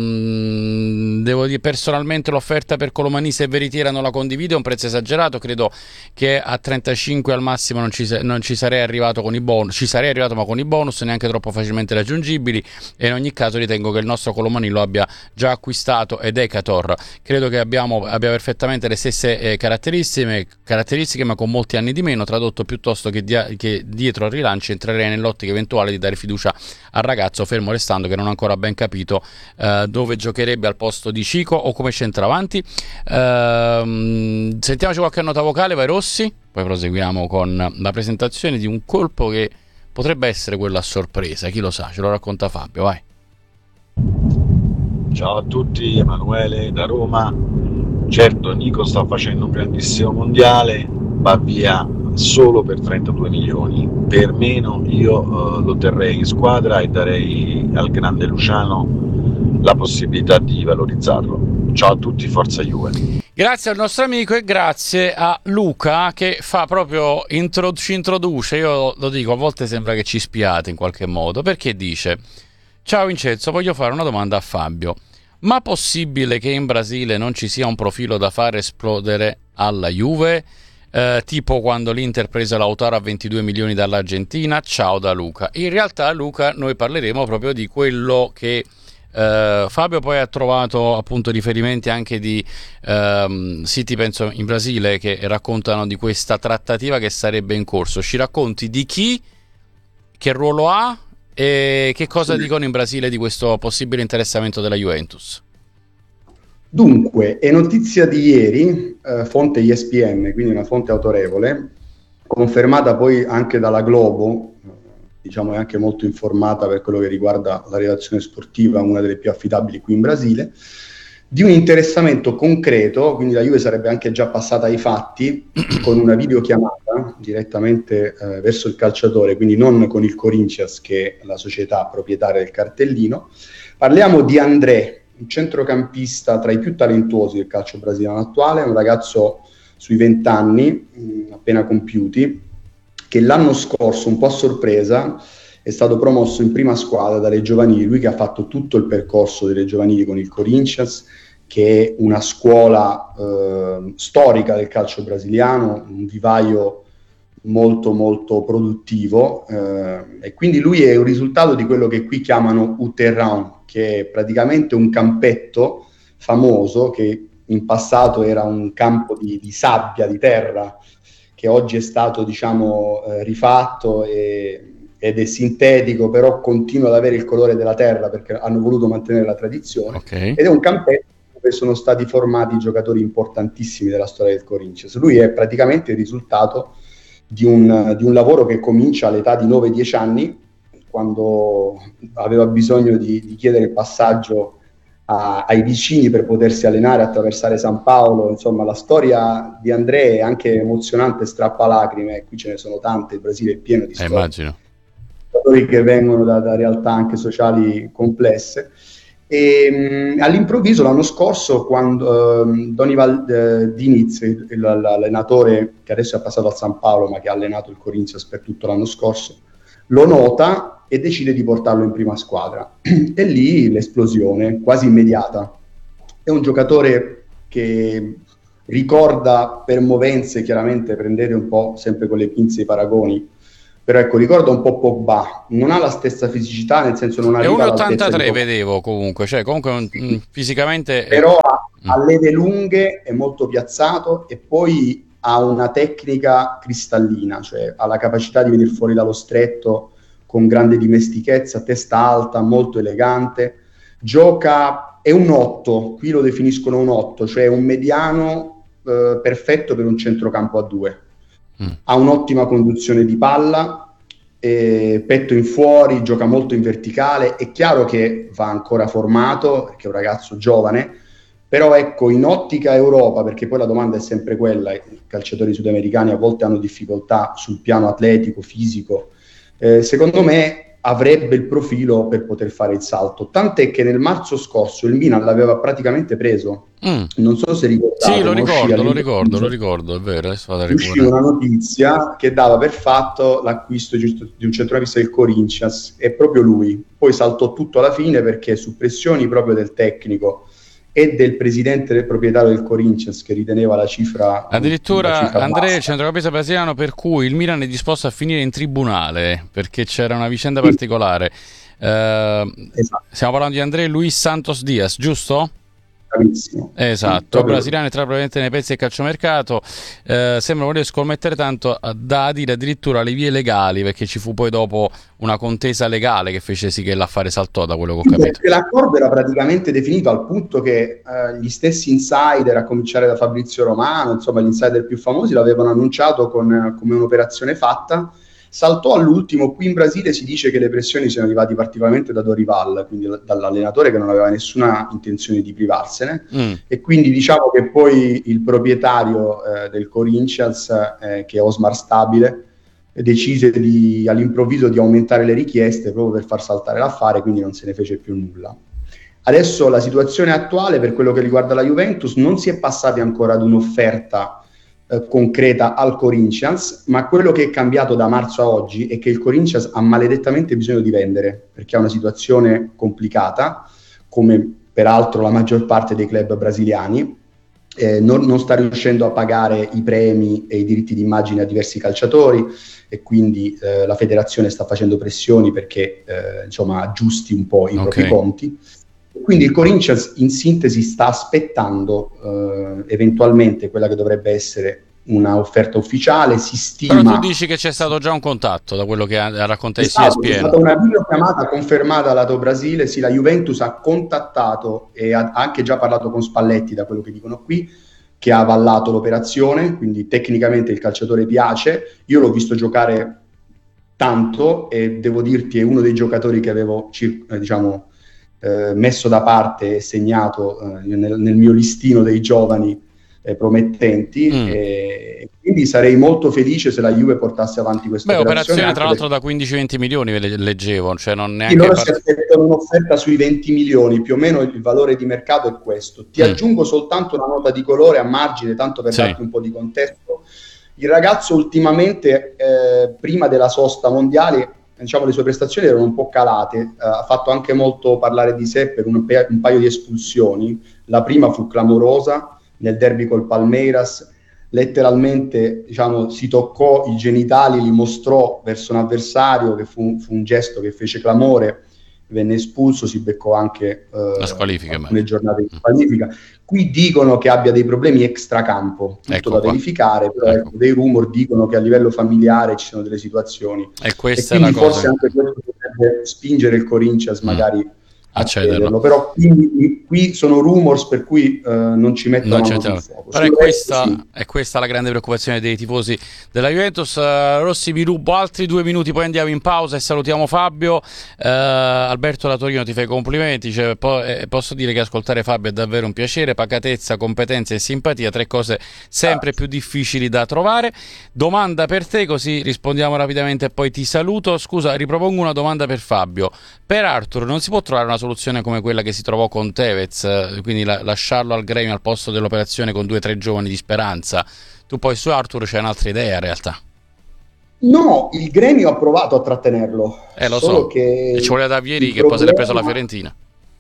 devo dire personalmente l'offerta per Colomani, se veritiera, non la condivido, è un prezzo esagerato, credo che a trentacinque al massimo non ci, non ci sarei arrivato con i bonus, ci sarei arrivato ma con i bonus neanche troppo facilmente raggiungibili, e in ogni caso ritengo che il nostro Colomani lo abbia già acquistato ed Decatur credo che abbiamo, abbia perfettamente le stesse eh, caratteristiche, caratteristiche ma con molti anni di meno, tradotto piuttosto che, dia, che dietro al rilancio entrerei nell'ottica eventuale di dare fiducia al ragazzo, fermo restando che non ho ancora ben capito uh, dove giocherebbe al posto di Cico o come centravanti. Uh, sentiamoci qualche nota vocale, vai Rossi, poi proseguiamo con la presentazione di un colpo che potrebbe essere quello a sorpresa, chi lo sa, ce lo racconta Fabio, vai. Ciao a tutti, Emanuele da Roma. Certo, Nico sta facendo un grandissimo mondiale, va via solo per trentadue milioni, per meno io uh, lo terrei in squadra e darei al grande Luciano la possibilità di valorizzarlo. Ciao a tutti, forza Juve. Grazie al nostro amico e grazie a Luca che fa proprio intro- ci introduce, io lo dico, a volte sembra che ci spiate in qualche modo, perché dice: ciao Vincenzo, voglio fare una domanda a Fabio, ma possibile che in Brasile non ci sia un profilo da fare esplodere alla Juve? Eh, tipo quando l'Inter prese Lautaro a ventidue milioni dall'Argentina? Ciao da Luca. In realtà, Luca, noi parleremo proprio di quello che eh, Fabio poi ha trovato appunto riferimenti anche di ehm, siti, penso in Brasile, che raccontano di questa trattativa che sarebbe in corso. Ci racconti di chi, che ruolo ha e che cosa dicono in Brasile di questo possibile interessamento della Juventus? Dunque, è notizia di ieri, eh, fonte E S P N, quindi una fonte autorevole, confermata poi anche dalla Globo, eh, diciamo è anche molto informata per quello che riguarda la redazione sportiva, una delle più affidabili qui in Brasile, di un interessamento concreto, quindi la Juve sarebbe anche già passata ai fatti, con una videochiamata direttamente eh, verso il calciatore, quindi non con il Corinthians, che è la società proprietaria del cartellino. Parliamo di André, un centrocampista tra i più talentuosi del calcio brasiliano attuale, un ragazzo sui venti anni, mh, appena compiuti, che l'anno scorso, un po' a sorpresa, è stato promosso in prima squadra dalle giovanili, lui che ha fatto tutto il percorso delle giovanili con il Corinthians, che è una scuola eh, storica del calcio brasiliano, un vivaio molto molto produttivo, eh, e quindi lui è un risultato di quello che qui chiamano o terrain, che è praticamente un campetto famoso che in passato era un campo di, di sabbia, di terra, che oggi è stato diciamo eh, rifatto e, ed è sintetico, però continua ad avere il colore della terra perché hanno voluto mantenere la tradizione, okay. Ed è un campetto dove sono stati formati giocatori importantissimi della storia del Corinthians. Lui è praticamente il risultato di un, di un lavoro che comincia all'età di nove dieci anni, quando aveva bisogno di, di chiedere il passaggio a, ai vicini per potersi allenare, attraversare San Paolo. Insomma, la storia di André è anche emozionante, strappalacrime, qui ce ne sono tante, il Brasile è pieno di eh, storie. Immagino. Giocatori che vengono da, da realtà anche sociali complesse. E, mh, all'improvviso l'anno scorso, quando uh, Donival uh, Diniz, il, l'allenatore che adesso è passato al San Paolo ma che ha allenato il Corinthians per tutto l'anno scorso, lo nota e decide di portarlo in prima squadra. E lì l'esplosione quasi immediata. È un giocatore che ricorda per movenze, chiaramente prendete un po' sempre con le pinze i paragoni, però ecco, ricorda un po' Pogba, non ha la stessa fisicità, nel senso non arriva all'altezza. È uno ottantatré vedevo comunque, cioè comunque un, un, fisicamente... Però ha, mm. ha leve lunghe, è molto piazzato e poi ha una tecnica cristallina, cioè ha la capacità di venire fuori dallo stretto con grande dimestichezza, testa alta, molto elegante, gioca, è un otto, qui lo definiscono un otto, cioè un mediano eh, perfetto per un centrocampo a due. Mm. Ha un'ottima conduzione di palla, eh, petto in fuori, gioca molto in verticale. È chiaro che va ancora formato perché è un ragazzo giovane, però ecco, in ottica Europa, perché poi la domanda è sempre quella, i calciatori sudamericani a volte hanno difficoltà sul piano atletico, fisico, eh, secondo me avrebbe il profilo per poter fare il salto, tant'è che nel marzo scorso il Milan l'aveva praticamente preso. Mm. Non so se ricordate. Sì, lo ricordo, lo ricordo, lo ricordo, è vero. Adesso vado a uscì una notizia che dava per fatto l'acquisto di un centrocampista del Corinthians, è proprio lui. Poi saltò tutto alla fine perché su pressioni proprio del tecnico e del presidente del proprietario del Corinthians, che riteneva la cifra addirittura Andrea, il centrocampista brasiliano per cui il Milan è disposto a finire in tribunale perché c'era una vicenda sì. particolare. Uh, esatto. Stiamo parlando di André Luis Santos Diaz, giusto? Bravissimo. Esatto, sì, brasiliano entra probabilmente nei pezzi del calciomercato. Eh, sembra voler scommettere tanto da adire addirittura le vie legali, perché ci fu poi dopo una contesa legale che fece sì che l'affare saltò, da quello che ho capito. Perché l'accordo era praticamente definito al punto che eh, gli stessi insider, a cominciare da Fabrizio Romano, insomma gli insider più famosi, l'avevano annunciato con, come un'operazione fatta. Saltò all'ultimo. Qui in Brasile si dice che le pressioni siano arrivate particolarmente da Dorival, quindi dall'allenatore che non aveva nessuna intenzione di privarsene, mm. e quindi diciamo che poi il proprietario eh, del Corinthians, eh, che è Osmar Stabile, decise di, all'improvviso di aumentare le richieste proprio per far saltare l'affare, quindi non se ne fece più nulla. Adesso la situazione attuale per quello che riguarda la Juventus, non si è passati ancora ad un'offerta concreta al Corinthians, ma quello che è cambiato da marzo a oggi è che il Corinthians ha maledettamente bisogno di vendere, perché ha una situazione complicata, come peraltro la maggior parte dei club brasiliani, eh, non, non sta riuscendo a pagare i premi e i diritti d'immagine a diversi calciatori, e quindi eh, la federazione sta facendo pressioni perché eh, insomma aggiusti un po' i okay. propri conti. Quindi il Corinthians in sintesi sta aspettando eh, eventualmente quella che dovrebbe essere una offerta ufficiale, si stima... Però tu dici che c'è stato già un contatto, da quello che ha raccontato E S P N. È stata una videochiamata confermata lato Brasile, sì, la Juventus ha contattato e ha anche già parlato con Spalletti, da quello che dicono qui, che ha avallato l'operazione, quindi tecnicamente il calciatore piace. Io l'ho visto giocare tanto e devo dirti è uno dei giocatori che avevo eh, diciamo Eh, messo da parte e segnato eh, nel, nel mio listino dei giovani eh, promettenti, mm. e quindi sarei molto felice se la Juve portasse avanti questa Beh, operazione. operazione tra l'altro perché... da quindici venti milioni leggevo, cioè non neanche loro part... si aspettano un'offerta sui venti milioni, più o meno il valore di mercato è questo. Ti mm. aggiungo soltanto una nota di colore a margine, tanto per sì. darti un po' di contesto. Il ragazzo ultimamente eh, prima della sosta mondiale, diciamo, le sue prestazioni erano un po' calate, uh, ha fatto anche molto parlare di sé per un, pe- un paio di espulsioni. La prima fu clamorosa nel derby col Palmeiras, letteralmente diciamo, si toccò i genitali, li mostrò verso un avversario, che fu, fu un gesto che fece clamore, venne espulso, si beccò anche eh, la squalifica, alcune giornate di squalifica. Qui dicono che abbia dei problemi extracampo, tutto ecco da qua. verificare, però ecco. ecco, dei rumor dicono che a livello familiare ci sono delle situazioni, e, questa e quindi è la forse cosa. anche questo potrebbe spingere il Corinthians magari mm. a cederlo, però qui, qui sono rumors per cui uh, non ci mettono non sul fuoco. Però è questa, sì. è questa la grande preoccupazione dei tifosi della Juventus. uh, Rossi, vi rubo altri due minuti, poi andiamo in pausa e salutiamo Fabio. uh, Alberto da Torino ti fa i complimenti, cioè, po- eh, posso dire che ascoltare Fabio è davvero un piacere, pacatezza, competenza e simpatia, tre cose sempre ah. più difficili da trovare. Domanda per te, così rispondiamo rapidamente e poi ti saluto. Scusa, ripropongo una domanda per Fabio. Per Arthur non si può trovare una soluzione come quella che si trovò con Tevez, quindi la- lasciarlo al Gremio al posto dell'operazione con due o tre giovani di speranza? Tu poi su Arthur c'è un'altra idea in realtà. No, il Gremio ha provato a trattenerlo. Eh lo solo so, che e ci voleva Davieri che problema... poi se l'è preso la Fiorentina.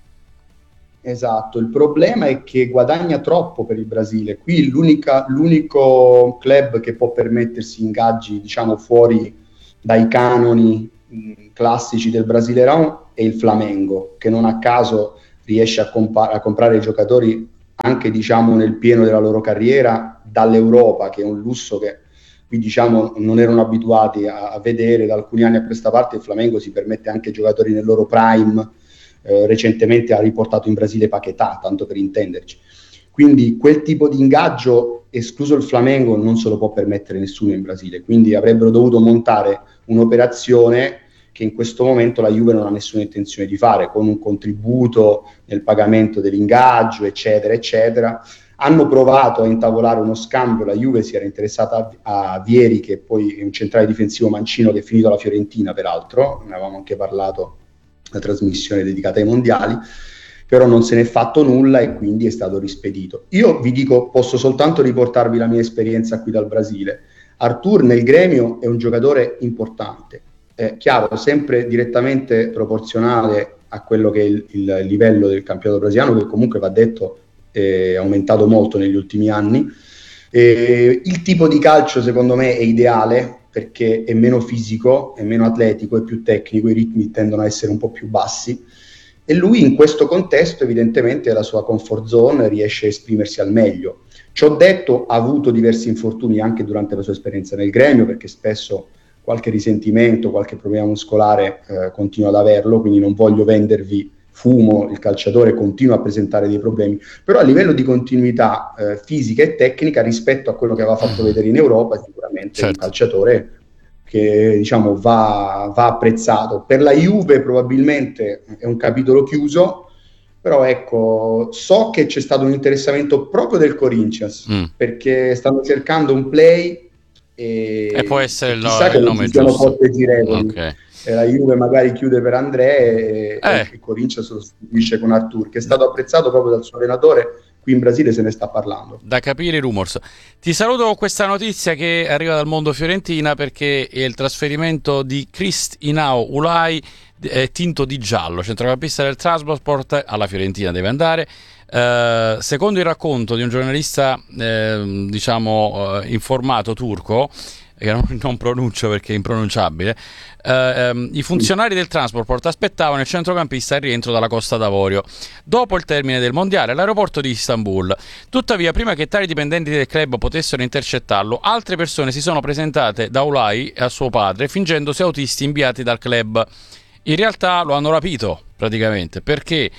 Esatto, il problema è che guadagna troppo per il Brasile. Qui l'unica, l'unico club che può permettersi ingaggi, diciamo, fuori dai canoni mh, classici del Brasileirão è il Flamengo, che non a caso riesce a, compa- a comprare giocatori anche, diciamo, nel pieno della loro carriera dall'Europa, che è un lusso che qui, diciamo, non erano abituati a, a vedere. Da alcuni anni a questa parte il Flamengo si permette anche giocatori nel loro prime. Eh, recentemente ha riportato in Brasile Paquetá, tanto per intenderci. Quindi quel tipo di ingaggio, escluso il Flamengo, non se lo può permettere nessuno in Brasile, quindi avrebbero dovuto montare un'operazione che in questo momento la Juve non ha nessuna intenzione di fare, con un contributo nel pagamento dell'ingaggio, eccetera, eccetera. Hanno provato a intavolare uno scambio, la Juve si era interessata a, a Vieri, che poi è un centrale difensivo mancino che è finito alla Fiorentina, peraltro, ne avevamo anche parlato la trasmissione dedicata ai mondiali, però non se n'è fatto nulla e quindi è stato rispedito. Io vi dico, posso soltanto riportarvi la mia esperienza qui dal Brasile. Arthur nel Gremio è un giocatore importante, è chiaro, sempre direttamente proporzionale a quello che è il, il livello del campionato brasiliano, che comunque, va detto, è aumentato molto negli ultimi anni. E il tipo di calcio secondo me è ideale, perché è meno fisico, è meno atletico, è più tecnico, i ritmi tendono a essere un po' più bassi, e lui in questo contesto evidentemente la sua comfort zone, riesce a esprimersi al meglio. Ciò detto, ha avuto diversi infortuni anche durante la sua esperienza nel Gremio, perché spesso qualche risentimento, qualche problema muscolare eh, continua ad averlo, quindi non voglio vendervi fumo, il calciatore continua a presentare dei problemi, però a livello di continuità eh, fisica e tecnica rispetto a quello che aveva fatto vedere in Europa, sicuramente certo. È un calciatore che, diciamo, va, va apprezzato. Per la Juve probabilmente è un capitolo chiuso, però ecco, so che c'è stato un interessamento proprio del Corinthians, mm. perché stanno cercando un play e, e può essere il, chissà no, che il non nome ci siano giusto. porte girevoli. Okay. E la Juve magari chiude per André e, eh. e il Corinthians lo sostituisce con Arthur, che è stato apprezzato proprio dal suo allenatore. Qui in Brasile se ne sta parlando. Da capire i rumors. Ti saluto con questa notizia che arriva dal mondo fiorentina, perché è il trasferimento di Cristiano Ulai è tinto di giallo, centrocampista del Trabzonspor, alla Fiorentina deve andare. Uh, secondo il racconto di un giornalista eh, diciamo uh, informato turco, che non, non pronuncio perché è impronunciabile, uh, um, i funzionari del Trabzonspor aspettavano il centrocampista al rientro dalla Costa d'Avorio dopo il termine del mondiale all'aeroporto di Istanbul. Tuttavia, prima che tali dipendenti del club potessero intercettarlo, altre persone si sono presentate da Ulai e a suo padre fingendosi autisti inviati dal club. In realtà lo hanno rapito praticamente, perché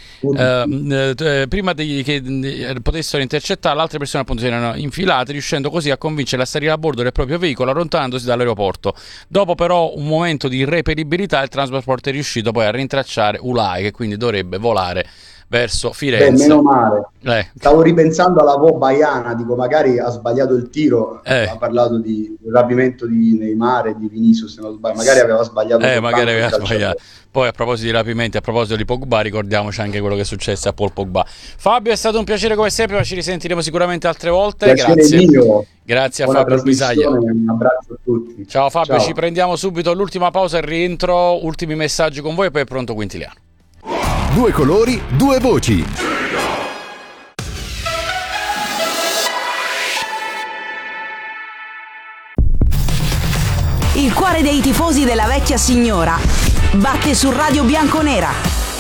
eh, eh, prima di, che eh, potessero intercettarlo, altre persone appunto si erano infilate, riuscendo così a convincerla a salire a bordo del proprio veicolo allontanandosi dall'aeroporto. Dopo però un momento di irreperibilità, il Trabzonspor è riuscito poi a rintracciare Ulai, che quindi dovrebbe volare verso Firenze. Beh, meno male. Eh. Stavo ripensando alla Vo Baiana, dico magari ha sbagliato il tiro, eh. ha parlato di rapimento di Neymar e di Vinicius, se non sbaglio, magari aveva sbagliato. Eh, magari aveva sbagliato. Poi a proposito di rapimenti, a proposito di Pogba, ricordiamoci anche quello che è successo a Paul Pogba. Fabio, è stato un piacere come sempre, ma ci risentiremo sicuramente altre volte. Piacere Grazie. Mio. Grazie a Buona Fabio Bisaglia. Un abbraccio a tutti. Ciao Fabio, Ciao. Ci prendiamo subito l'ultima pausa e rientro, ultimi messaggi con voi e poi è pronto Quintiliano. Due colori, due voci. Il cuore dei tifosi della vecchia signora batte su Radio Bianconera.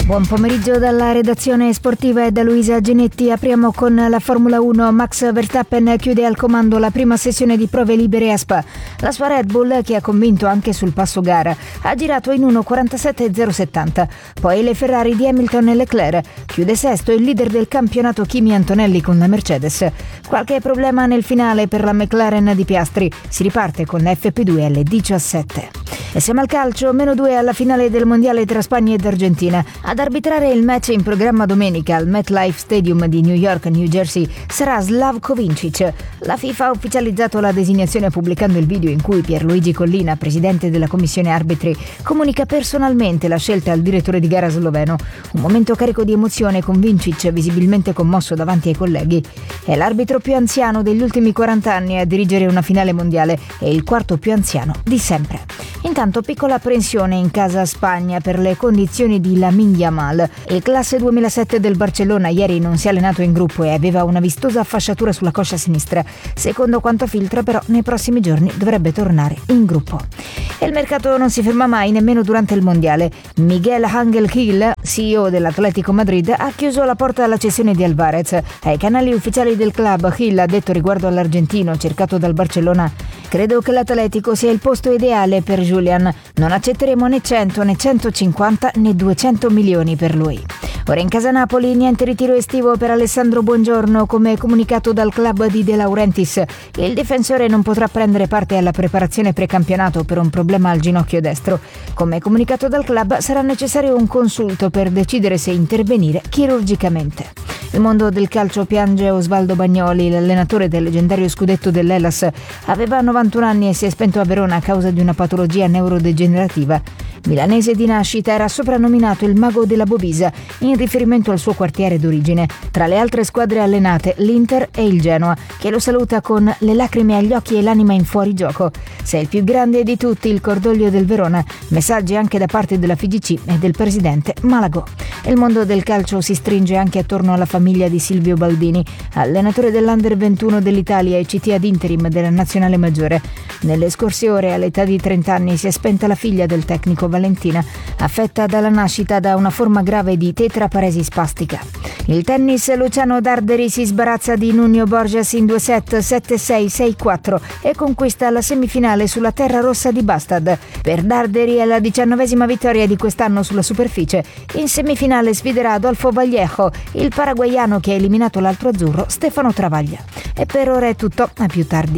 Buon pomeriggio dalla redazione sportiva e da Luisa Genetti. Apriamo con la Formula uno. Max Verstappen chiude al comando la prima sessione di prove libere a Spa. La sua Red Bull, che ha convinto anche sul passo gara, ha girato in uno quarantasette zero settanta. Poi le Ferrari di Hamilton e Leclerc. Chiude sesto il leader del campionato Kimi Antonelli con la Mercedes. Qualche problema nel finale per la McLaren di Piastri. Si riparte con la F P due alle diciassette. E siamo al calcio, meno due alla finale del mondiale tra Spagna ed Argentina. Ad arbitrare il match in programma domenica al MetLife Stadium di New York, New Jersey, sarà Slavko Vincic. La FIFA ha ufficializzato la designazione pubblicando il video in cui Pierluigi Collina, presidente della commissione arbitri, comunica personalmente la scelta al direttore di gara sloveno. Un momento carico di emozione con Vincic visibilmente commosso davanti ai colleghi. È l'arbitro più anziano degli ultimi quaranta anni a dirigere una finale mondiale e il quarto più anziano di sempre. Intanto piccola apprensione in casa Spagna per le condizioni di Lamine Yamal. Il classe duemilasette del Barcellona ieri non si è allenato in gruppo e aveva una vistosa fasciatura sulla coscia sinistra. Secondo quanto filtra però nei prossimi giorni dovrebbe tornare in gruppo. E il mercato non si ferma mai nemmeno durante il mondiale. Miguel Ángel Gil, C E O dell'Atletico Madrid, ha chiuso la porta alla cessione di Alvarez. Ai canali ufficiali del club Gil ha detto riguardo all'argentino cercato dal Barcellona: credo che l'Atletico sia il posto ideale per Julian. Non accetteremo né cento né centocinquanta né duecento milioni per lui. Ora in casa Napoli niente ritiro estivo per Alessandro Buongiorno, come comunicato dal club di De Laurentiis. Il difensore non potrà prendere parte alla preparazione precampionato per un problema al ginocchio destro. Come comunicato dal club sarà necessario un consulto per decidere se intervenire chirurgicamente. Il mondo del calcio piange Osvaldo Bagnoli, l'allenatore del leggendario scudetto dell'Hellas. Aveva novantuno anni e si è spento a Verona a causa di una patologia neurodegenerativa. Milanese di nascita, era soprannominato il mago della Bovisa in riferimento al suo quartiere d'origine. Tra le altre squadre allenate, l'Inter e il Genoa, che lo saluta con le lacrime agli occhi e l'anima in fuorigioco. Sei il più grande di tutti, il cordoglio del Verona. Messaggi anche da parte della F I G C e del presidente Malagò. Il mondo del calcio si stringe anche attorno alla famiglia di Silvio Baldini, allenatore dell'Under ventuno dell'Italia e C T ad interim della nazionale maggiore. Nelle scorse ore, all'età di trenta anni, si è spenta la figlia del tecnico Valentina, affetta dalla nascita da una forma grave di tetraparesi spastica. Il tennis, Luciano Darderi si sbarazza di Nuno Borges in due set, sette sei sei quattro e conquista la semifinale sulla terra rossa di Bastad. Per Darderi è la diciannovesima vittoria di quest'anno sulla superficie. In semifinale sfiderà Adolfo Vallejo, il paraguaiano che ha eliminato l'altro azzurro Stefano Travaglia. E per ora è tutto, a più tardi.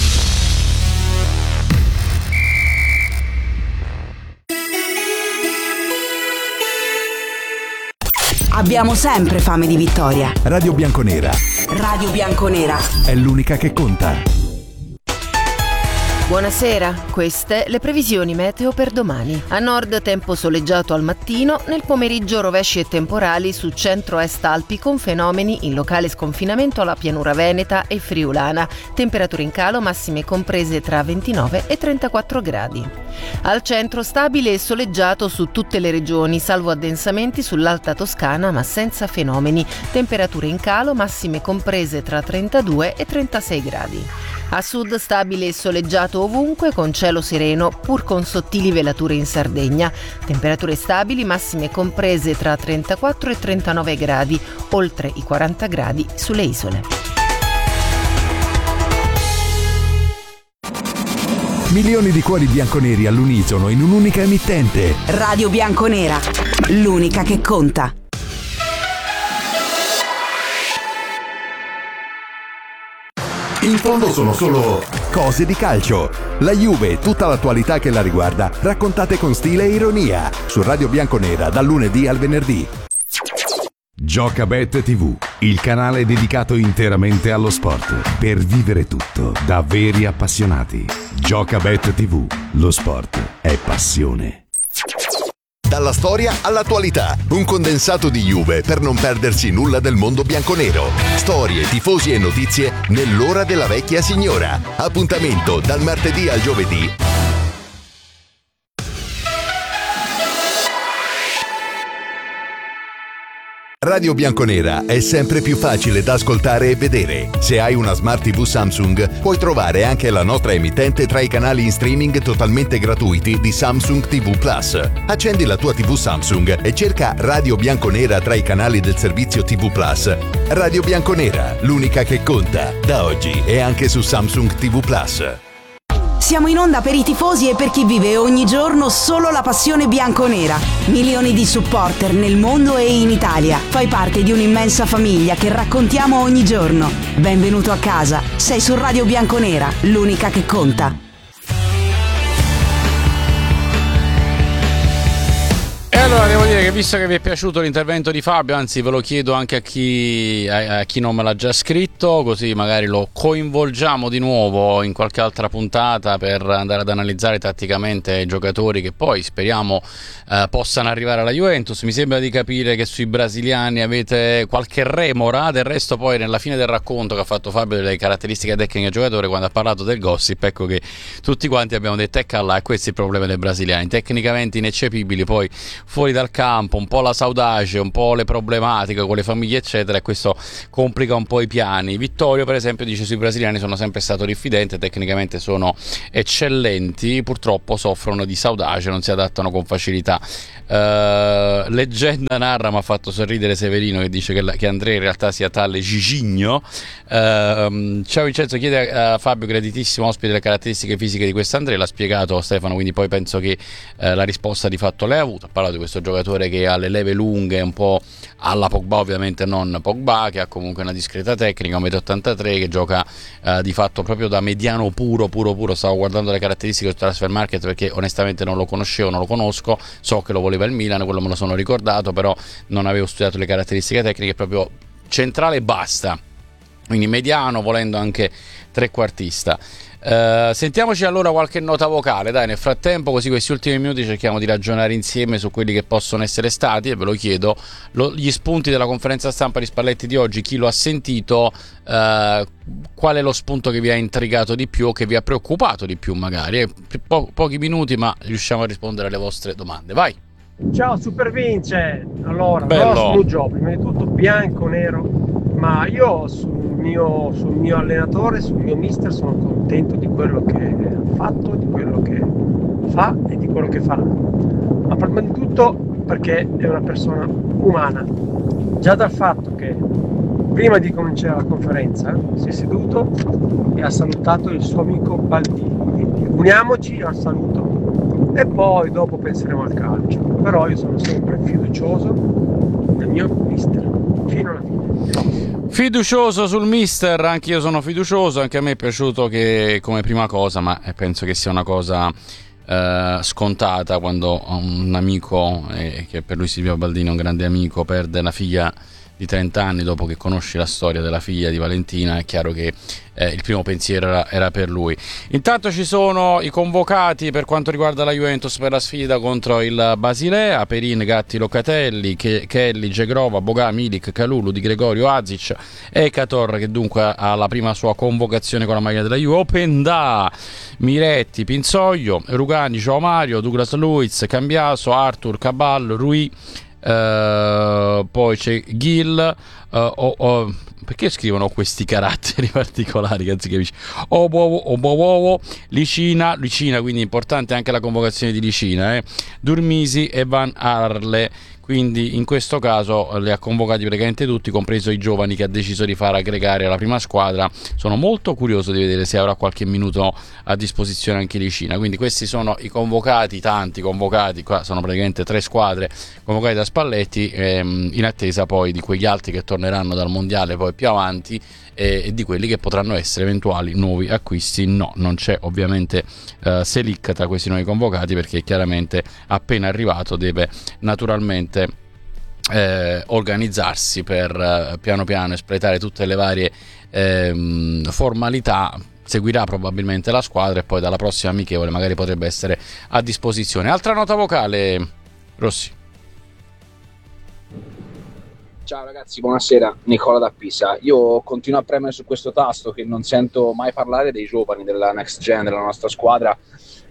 Abbiamo sempre fame di vittoria. Radio Bianconera. Radio Bianconera. È l'unica che conta. Buonasera, queste le previsioni meteo per domani. A nord tempo soleggiato al mattino, nel pomeriggio rovesci e temporali su centro-est Alpi con fenomeni in locale sconfinamento alla pianura veneta e friulana. Temperature in calo massime comprese tra ventinove e trentaquattro gradi. Al centro stabile e soleggiato su tutte le regioni, salvo addensamenti sull'Alta Toscana ma senza fenomeni. Temperature in calo massime comprese tra trentadue e trentasei gradi. A sud stabile e soleggiato ovunque con cielo sereno pur con sottili velature in Sardegna. Temperature stabili massime comprese tra trentaquattro e trentanove gradi, oltre i quaranta gradi sulle isole. Milioni di cuori bianconeri all'unisono in un'unica emittente. Radio Bianconera, l'unica che conta. In fondo sono solo cose di calcio. La Juve e tutta l'attualità che la riguarda, raccontate con stile e ironia. Su Radio Bianconera, dal lunedì al venerdì. Giocabet tivù, il canale dedicato interamente allo sport. Per vivere tutto da veri appassionati. Giocabet tivù, lo sport è passione. Dalla storia all'attualità, un condensato di Juve per non perdersi nulla del mondo bianconero. Storie, tifosi e notizie nell'ora della vecchia signora. Appuntamento dal martedì al giovedì. Radio Bianconera è sempre più facile da ascoltare e vedere. Se hai una Smart tivù Samsung, puoi trovare anche la nostra emittente tra i canali in streaming totalmente gratuiti di Samsung tivù Plus. Accendi la tua tivù Samsung e cerca Radio Bianconera tra i canali del servizio tivù Plus. Radio Bianconera, l'unica che conta, da oggi e anche su Samsung tivù Plus. Siamo in onda per i tifosi e per chi vive ogni giorno solo la passione bianconera. Milioni di supporter nel mondo e in Italia. Fai parte di un'immensa famiglia che raccontiamo ogni giorno. Benvenuto a casa. Sei su Radio Bianconera, l'unica che conta. E allora devo dire che, visto che vi è piaciuto l'intervento di Fabio, anzi ve lo chiedo anche a chi, a, a chi non me l'ha già scritto, così magari lo coinvolgiamo di nuovo in qualche altra puntata per andare ad analizzare tatticamente i giocatori che poi speriamo eh, possano arrivare alla Juventus. Mi sembra di capire che sui brasiliani avete qualche remora, del resto poi nella fine del racconto che ha fatto Fabio delle caratteristiche tecniche del giocatore, quando ha parlato del gossip, ecco che tutti quanti abbiamo detto ecco là, e questo è il problema dei brasiliani, tecnicamente ineccepibili, poi fuori dal campo un po' la saudace, un po' le problematiche con le famiglie eccetera, e questo complica un po' i piani. Vittorio per esempio dice sui brasiliani sono sempre stato diffidente, tecnicamente sono eccellenti, purtroppo soffrono di saudace, non si adattano con facilità. Uh, leggenda narra, mi ha fatto sorridere Severino che dice che, la, che Andrea in realtà sia tale Gigigno. Uh, ciao Vincenzo, chiede a Fabio, graditissimo ospite, le caratteristiche fisiche di questo Andrea, l'ha spiegato Stefano, quindi poi penso che uh, la risposta di fatto l'hai avuta. Ha parlato di questo giocatore che ha le leve lunghe, un po' alla Pogba, ovviamente non Pogba, che ha comunque una discreta tecnica, un metro e ottantatré, che gioca uh, di fatto proprio da mediano puro puro puro. Stavo guardando le caratteristiche del Transfer Market perché onestamente non lo conoscevo, non lo conosco, so che lo voleva il Milan, quello me lo sono ricordato, però non avevo studiato le caratteristiche tecniche, proprio centrale e basta, quindi mediano, volendo anche trequartista. Uh, sentiamoci allora qualche nota vocale, dai, nel frattempo, così questi ultimi minuti cerchiamo di ragionare insieme su quelli che possono essere stati, e ve lo chiedo, lo, gli spunti della conferenza stampa di Spalletti di oggi, chi lo ha sentito, uh, qual è lo spunto che vi ha intrigato di più o che vi ha preoccupato di più magari, eh, po- pochi minuti ma riusciamo a rispondere alle vostre domande, vai. Ciao Super Vince, allora, bello. Prossimo gioco, prima di tutto bianco nero, ma io sul mio, sul mio allenatore, sul mio mister sono contento di quello che ha fatto, di quello che fa e di quello che farà, ma prima di tutto perché è una persona umana, già dal fatto che prima di cominciare la conferenza si è seduto e ha salutato il suo amico Baldini, quindi uniamoci al saluto e poi dopo penseremo al calcio, però io sono sempre fiducioso del mio mister fino alla fine. Fiducioso sul mister, anche io sono fiducioso, anche a me è piaciuto che come prima cosa, ma penso che sia una cosa eh, scontata quando un amico, eh, che per lui Silvio Baldini è un grande amico, perde la figlia di trenta anni dopo che conosci la storia della figlia di Valentina, è chiaro che eh, il primo pensiero era, era per lui. Intanto ci sono i convocati per quanto riguarda la Juventus per la sfida contro il Basilea: Perin, Gatti, Locatelli, Ke- Kelly, Gegrova, Bogà, Milik, Kalulu, Di Gregorio, Azic, Ekator, che dunque ha la prima sua convocazione con la maglia della Juve, Openda, Miretti, Pinzoglio, Rugani, Joao Mario, Douglas Luiz, Cambiaso, Arthur, Cabal, Rui. Uh, poi c'è Gil, uh, oh, oh, perché scrivono questi caratteri particolari che anziché Obowo, Obowo, Licina, Licina, quindi importante anche la convocazione di Licina, eh? Durmisi e Van Arle. Quindi in questo caso li ha convocati praticamente tutti, compreso i giovani che ha deciso di far aggregare alla prima squadra. Sono molto curioso di vedere se avrà qualche minuto a disposizione anche Licina. Quindi questi sono i convocati, tanti convocati, qua sono praticamente tre squadre convocate da Spalletti, ehm, in attesa poi di quegli altri che torneranno dal mondiale poi più avanti, e di quelli che potranno essere eventuali nuovi acquisti. No, non c'è ovviamente uh, Selic tra questi nuovi convocati, perché chiaramente appena arrivato deve naturalmente eh, organizzarsi per uh, piano piano espletare tutte le varie eh, formalità. Seguirà probabilmente la squadra e poi dalla prossima amichevole magari potrebbe essere a disposizione. Altra nota vocale, Rossi. Ciao ragazzi, buonasera, Nicola da Pisa. Io continuo a premere su questo tasto che non sento mai parlare dei giovani, della next gen, della nostra squadra,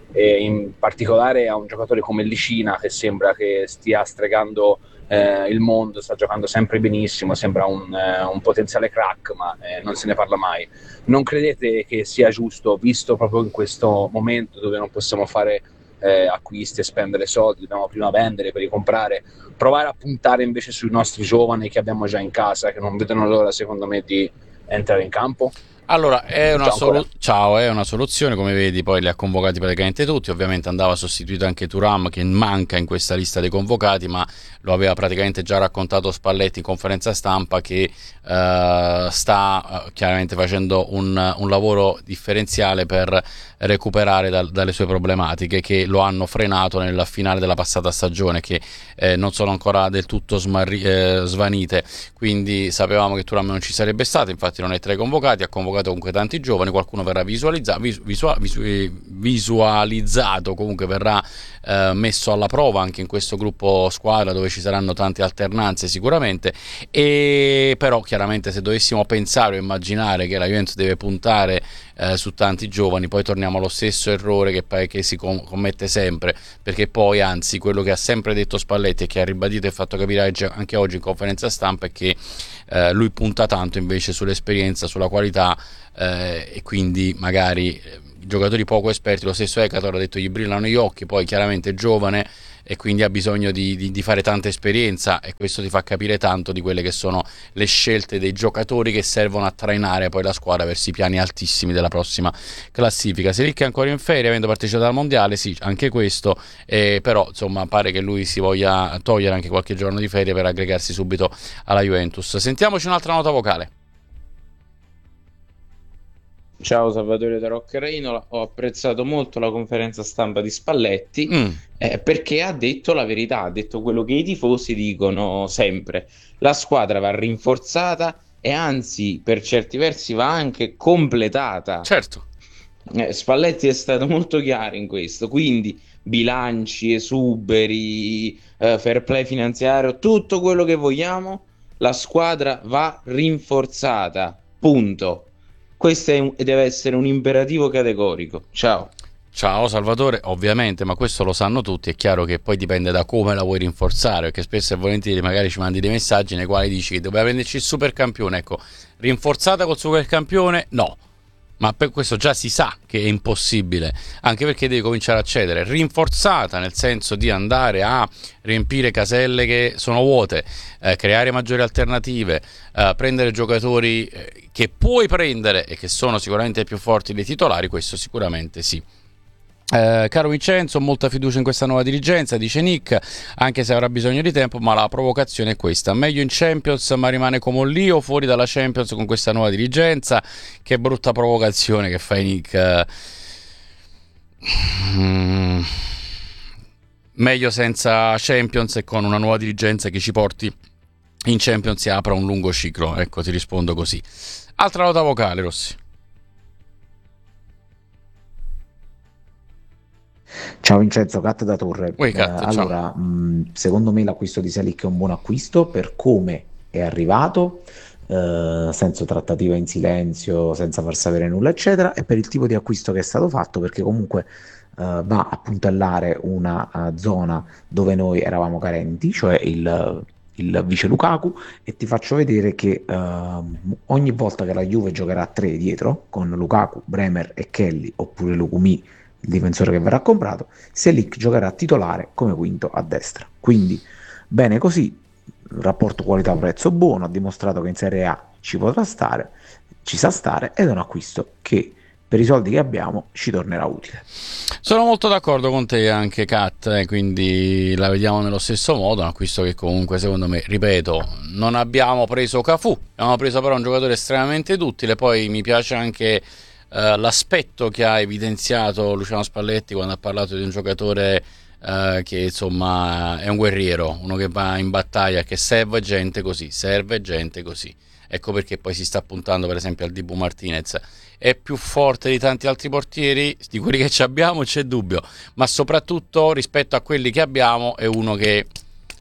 e in particolare a un giocatore come Licina, che sembra che stia stregando eh, il mondo, sta giocando sempre benissimo, sembra un, eh, un potenziale crack, ma eh, non se ne parla mai. Non credete che sia giusto, visto proprio in questo momento dove non possiamo fare eh, acquisti e spendere soldi, dobbiamo prima vendere per ricomprare, provare a puntare invece sui nostri giovani che abbiamo già in casa, che non vedono l'ora secondo me di entrare in campo? Allora, è una, Ciao, solu- Ciao, è una soluzione, come vedi poi li ha convocati praticamente tutti, ovviamente andava sostituito anche Thuram che manca in questa lista dei convocati, ma lo aveva praticamente già raccontato Spalletti in conferenza stampa che uh, sta uh, chiaramente facendo un, un lavoro differenziale per recuperare da, dalle sue problematiche che lo hanno frenato nella finale della passata stagione, che eh, non sono ancora del tutto smarri- eh, svanite, quindi sapevamo che Thuram non ci sarebbe stato, infatti non è tra i convocati, ha convocato comunque tanti giovani, qualcuno verrà visualizzato, visu- visu- visu- visualizzato comunque verrà eh, messo alla prova anche in questo gruppo squadra dove ci saranno tante alternanze sicuramente, e però chiaramente se dovessimo pensare o immaginare che la Juventus deve puntare eh, su tanti giovani, poi torniamo allo stesso errore che, che si com- commette sempre, perché poi anzi quello che ha sempre detto Spalletti e che ha ribadito e fatto capire anche oggi in conferenza stampa è che eh, lui punta tanto invece sull'esperienza, sulla qualità, eh, e quindi magari eh, giocatori poco esperti, lo stesso Ekator ha detto gli brillano gli occhi, poi chiaramente è giovane e quindi ha bisogno di, di, di fare tanta esperienza, e questo ti fa capire tanto di quelle che sono le scelte dei giocatori che servono a trainare poi la squadra verso i piani altissimi della prossima classifica. Selic è ancora in ferie avendo partecipato al mondiale, sì, anche questo, eh, però insomma pare che lui si voglia togliere anche qualche giorno di ferie per aggregarsi subito alla Juventus. Sentiamoci un'altra nota vocale. Ciao Salvatore da Rocca Reinola, ho apprezzato molto la conferenza stampa di Spalletti mm. eh, perché ha detto la verità, ha detto quello che i tifosi dicono sempre: la squadra va rinforzata e anzi per certi versi va anche completata. Certo. eh, Spalletti è stato molto chiaro in questo, quindi bilanci, esuberi, eh, fair play finanziario, tutto quello che vogliamo, la squadra va rinforzata, punto. Questo è un, deve essere un imperativo categorico. Ciao. Ciao Salvatore, ovviamente, ma questo lo sanno tutti, è chiaro che poi dipende da come la vuoi rinforzare, perché spesso e volentieri magari ci mandi dei messaggi nei quali dici che doveva venderci il supercampione, ecco, rinforzata col supercampione? No. Ma per questo già si sa che è impossibile, anche perché devi cominciare a cedere. Rinforzata nel senso di andare a riempire caselle che sono vuote, eh, creare maggiori alternative, eh, prendere giocatori eh, che puoi prendere e che sono sicuramente più forti dei titolari, questo sicuramente sì. Eh, caro Vincenzo, molta fiducia in questa nuova dirigenza, dice Nick, anche se avrà bisogno di tempo, ma la provocazione è questa: meglio in Champions ma rimane come un Lio, fuori dalla Champions con questa nuova dirigenza. Che brutta provocazione che fai, Nick. mm. Meglio senza Champions e con una nuova dirigenza che ci porti in Champions e apra un lungo ciclo, ecco, ti rispondo così. Altra nota vocale, Rossi. Ciao Vincenzo, Cat da Torre. Ui, Cat, eh, allora, mh, secondo me l'acquisto di Selic è un buon acquisto per come è arrivato, eh, senza trattativa in silenzio, senza far sapere nulla, eccetera, e per il tipo di acquisto che è stato fatto, perché comunque eh, va a puntellare una uh, zona dove noi eravamo carenti, cioè il, il vice Lukaku, e ti faccio vedere che uh, ogni volta che la Juve giocherà a tre dietro, con Lukaku, Bremer e Kelly, oppure Lukumi, il difensore che verrà comprato, Selic giocherà titolare come quinto a destra. Quindi bene così, rapporto qualità-prezzo buono, ha dimostrato che in Serie A ci potrà stare, ci sa stare, ed è un acquisto che per i soldi che abbiamo ci tornerà utile. Sono molto d'accordo con te anche Kat, eh, quindi la vediamo nello stesso modo, un acquisto che comunque secondo me, ripeto, non abbiamo preso Cafù, abbiamo preso però un giocatore estremamente duttile. Poi mi piace anche Uh, l'aspetto che ha evidenziato Luciano Spalletti quando ha parlato di un giocatore uh, che insomma è un guerriero, uno che va in battaglia, che serve gente così, serve gente così. Ecco perché poi si sta puntando per esempio al Dibu Martinez. È più forte di tanti altri portieri, di quelli che ci abbiamo c'è dubbio, ma soprattutto rispetto a quelli che abbiamo è uno che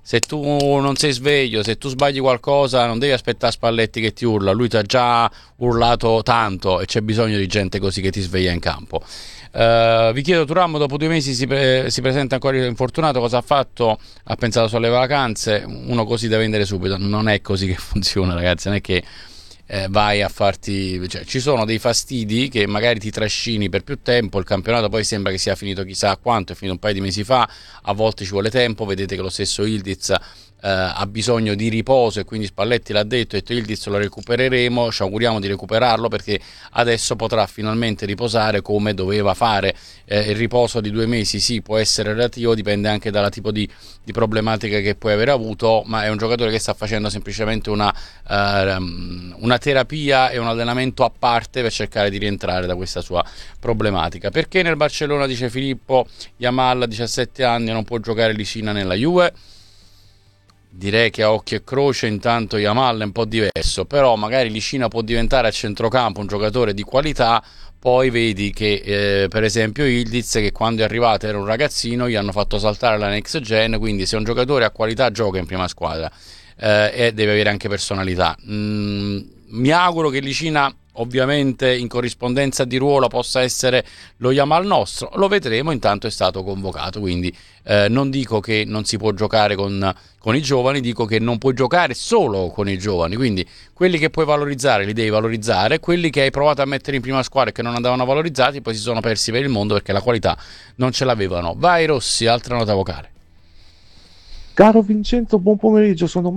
se tu non sei sveglio, se tu sbagli qualcosa, non devi aspettare Spalletti che ti urla, lui ti ha già urlato tanto e c'è bisogno di gente così che ti sveglia in campo. Uh, vi chiedo, Thuram dopo due mesi si, pre- si presenta ancora infortunato, cosa ha fatto? Ha pensato solo alle vacanze, uno così da vendere subito. Non è così che funziona, ragazzi, non è che eh, vai a farti, cioè, ci sono dei fastidi che magari ti trascini per più tempo, il campionato poi sembra che sia finito chissà quanto, è finito un paio di mesi fa, a volte ci vuole tempo, vedete che lo stesso Ildiz Uh, ha bisogno di riposo e quindi Spalletti l'ha detto, ha detto Ildiz lo recupereremo, ci auguriamo di recuperarlo perché adesso potrà finalmente riposare come doveva fare. Eh, il riposo di due mesi sì, può essere relativo, dipende anche dal tipo di, di problematica che puoi aver avuto, ma è un giocatore che sta facendo semplicemente una, uh, una terapia e un allenamento a parte per cercare di rientrare da questa sua problematica. Perché nel Barcellona, dice Filippo, Yamal a diciassette anni non può giocare Licina nella Juve? Direi che a occhio e croce intanto Yamal è un po' diverso, però magari Licina può diventare a centrocampo un giocatore di qualità. Poi vedi che eh, per esempio Ildiz, che quando è arrivato era un ragazzino, gli hanno fatto saltare la next gen, quindi se un giocatore ha qualità gioca in prima squadra eh, e deve avere anche personalità. Mm, mi auguro che Licina ovviamente in corrispondenza di ruolo possa essere lo Yamal nostro, lo vedremo, intanto è stato convocato, quindi eh, non dico che non si può giocare con, con i giovani, dico che non puoi giocare solo con i giovani, quindi quelli che puoi valorizzare li devi valorizzare, quelli che hai provato a mettere in prima squadra e che non andavano valorizzati poi si sono persi per il mondo perché la qualità non ce l'avevano. Vai Rossi, altra nota vocale. Caro Vincenzo, buon pomeriggio, sono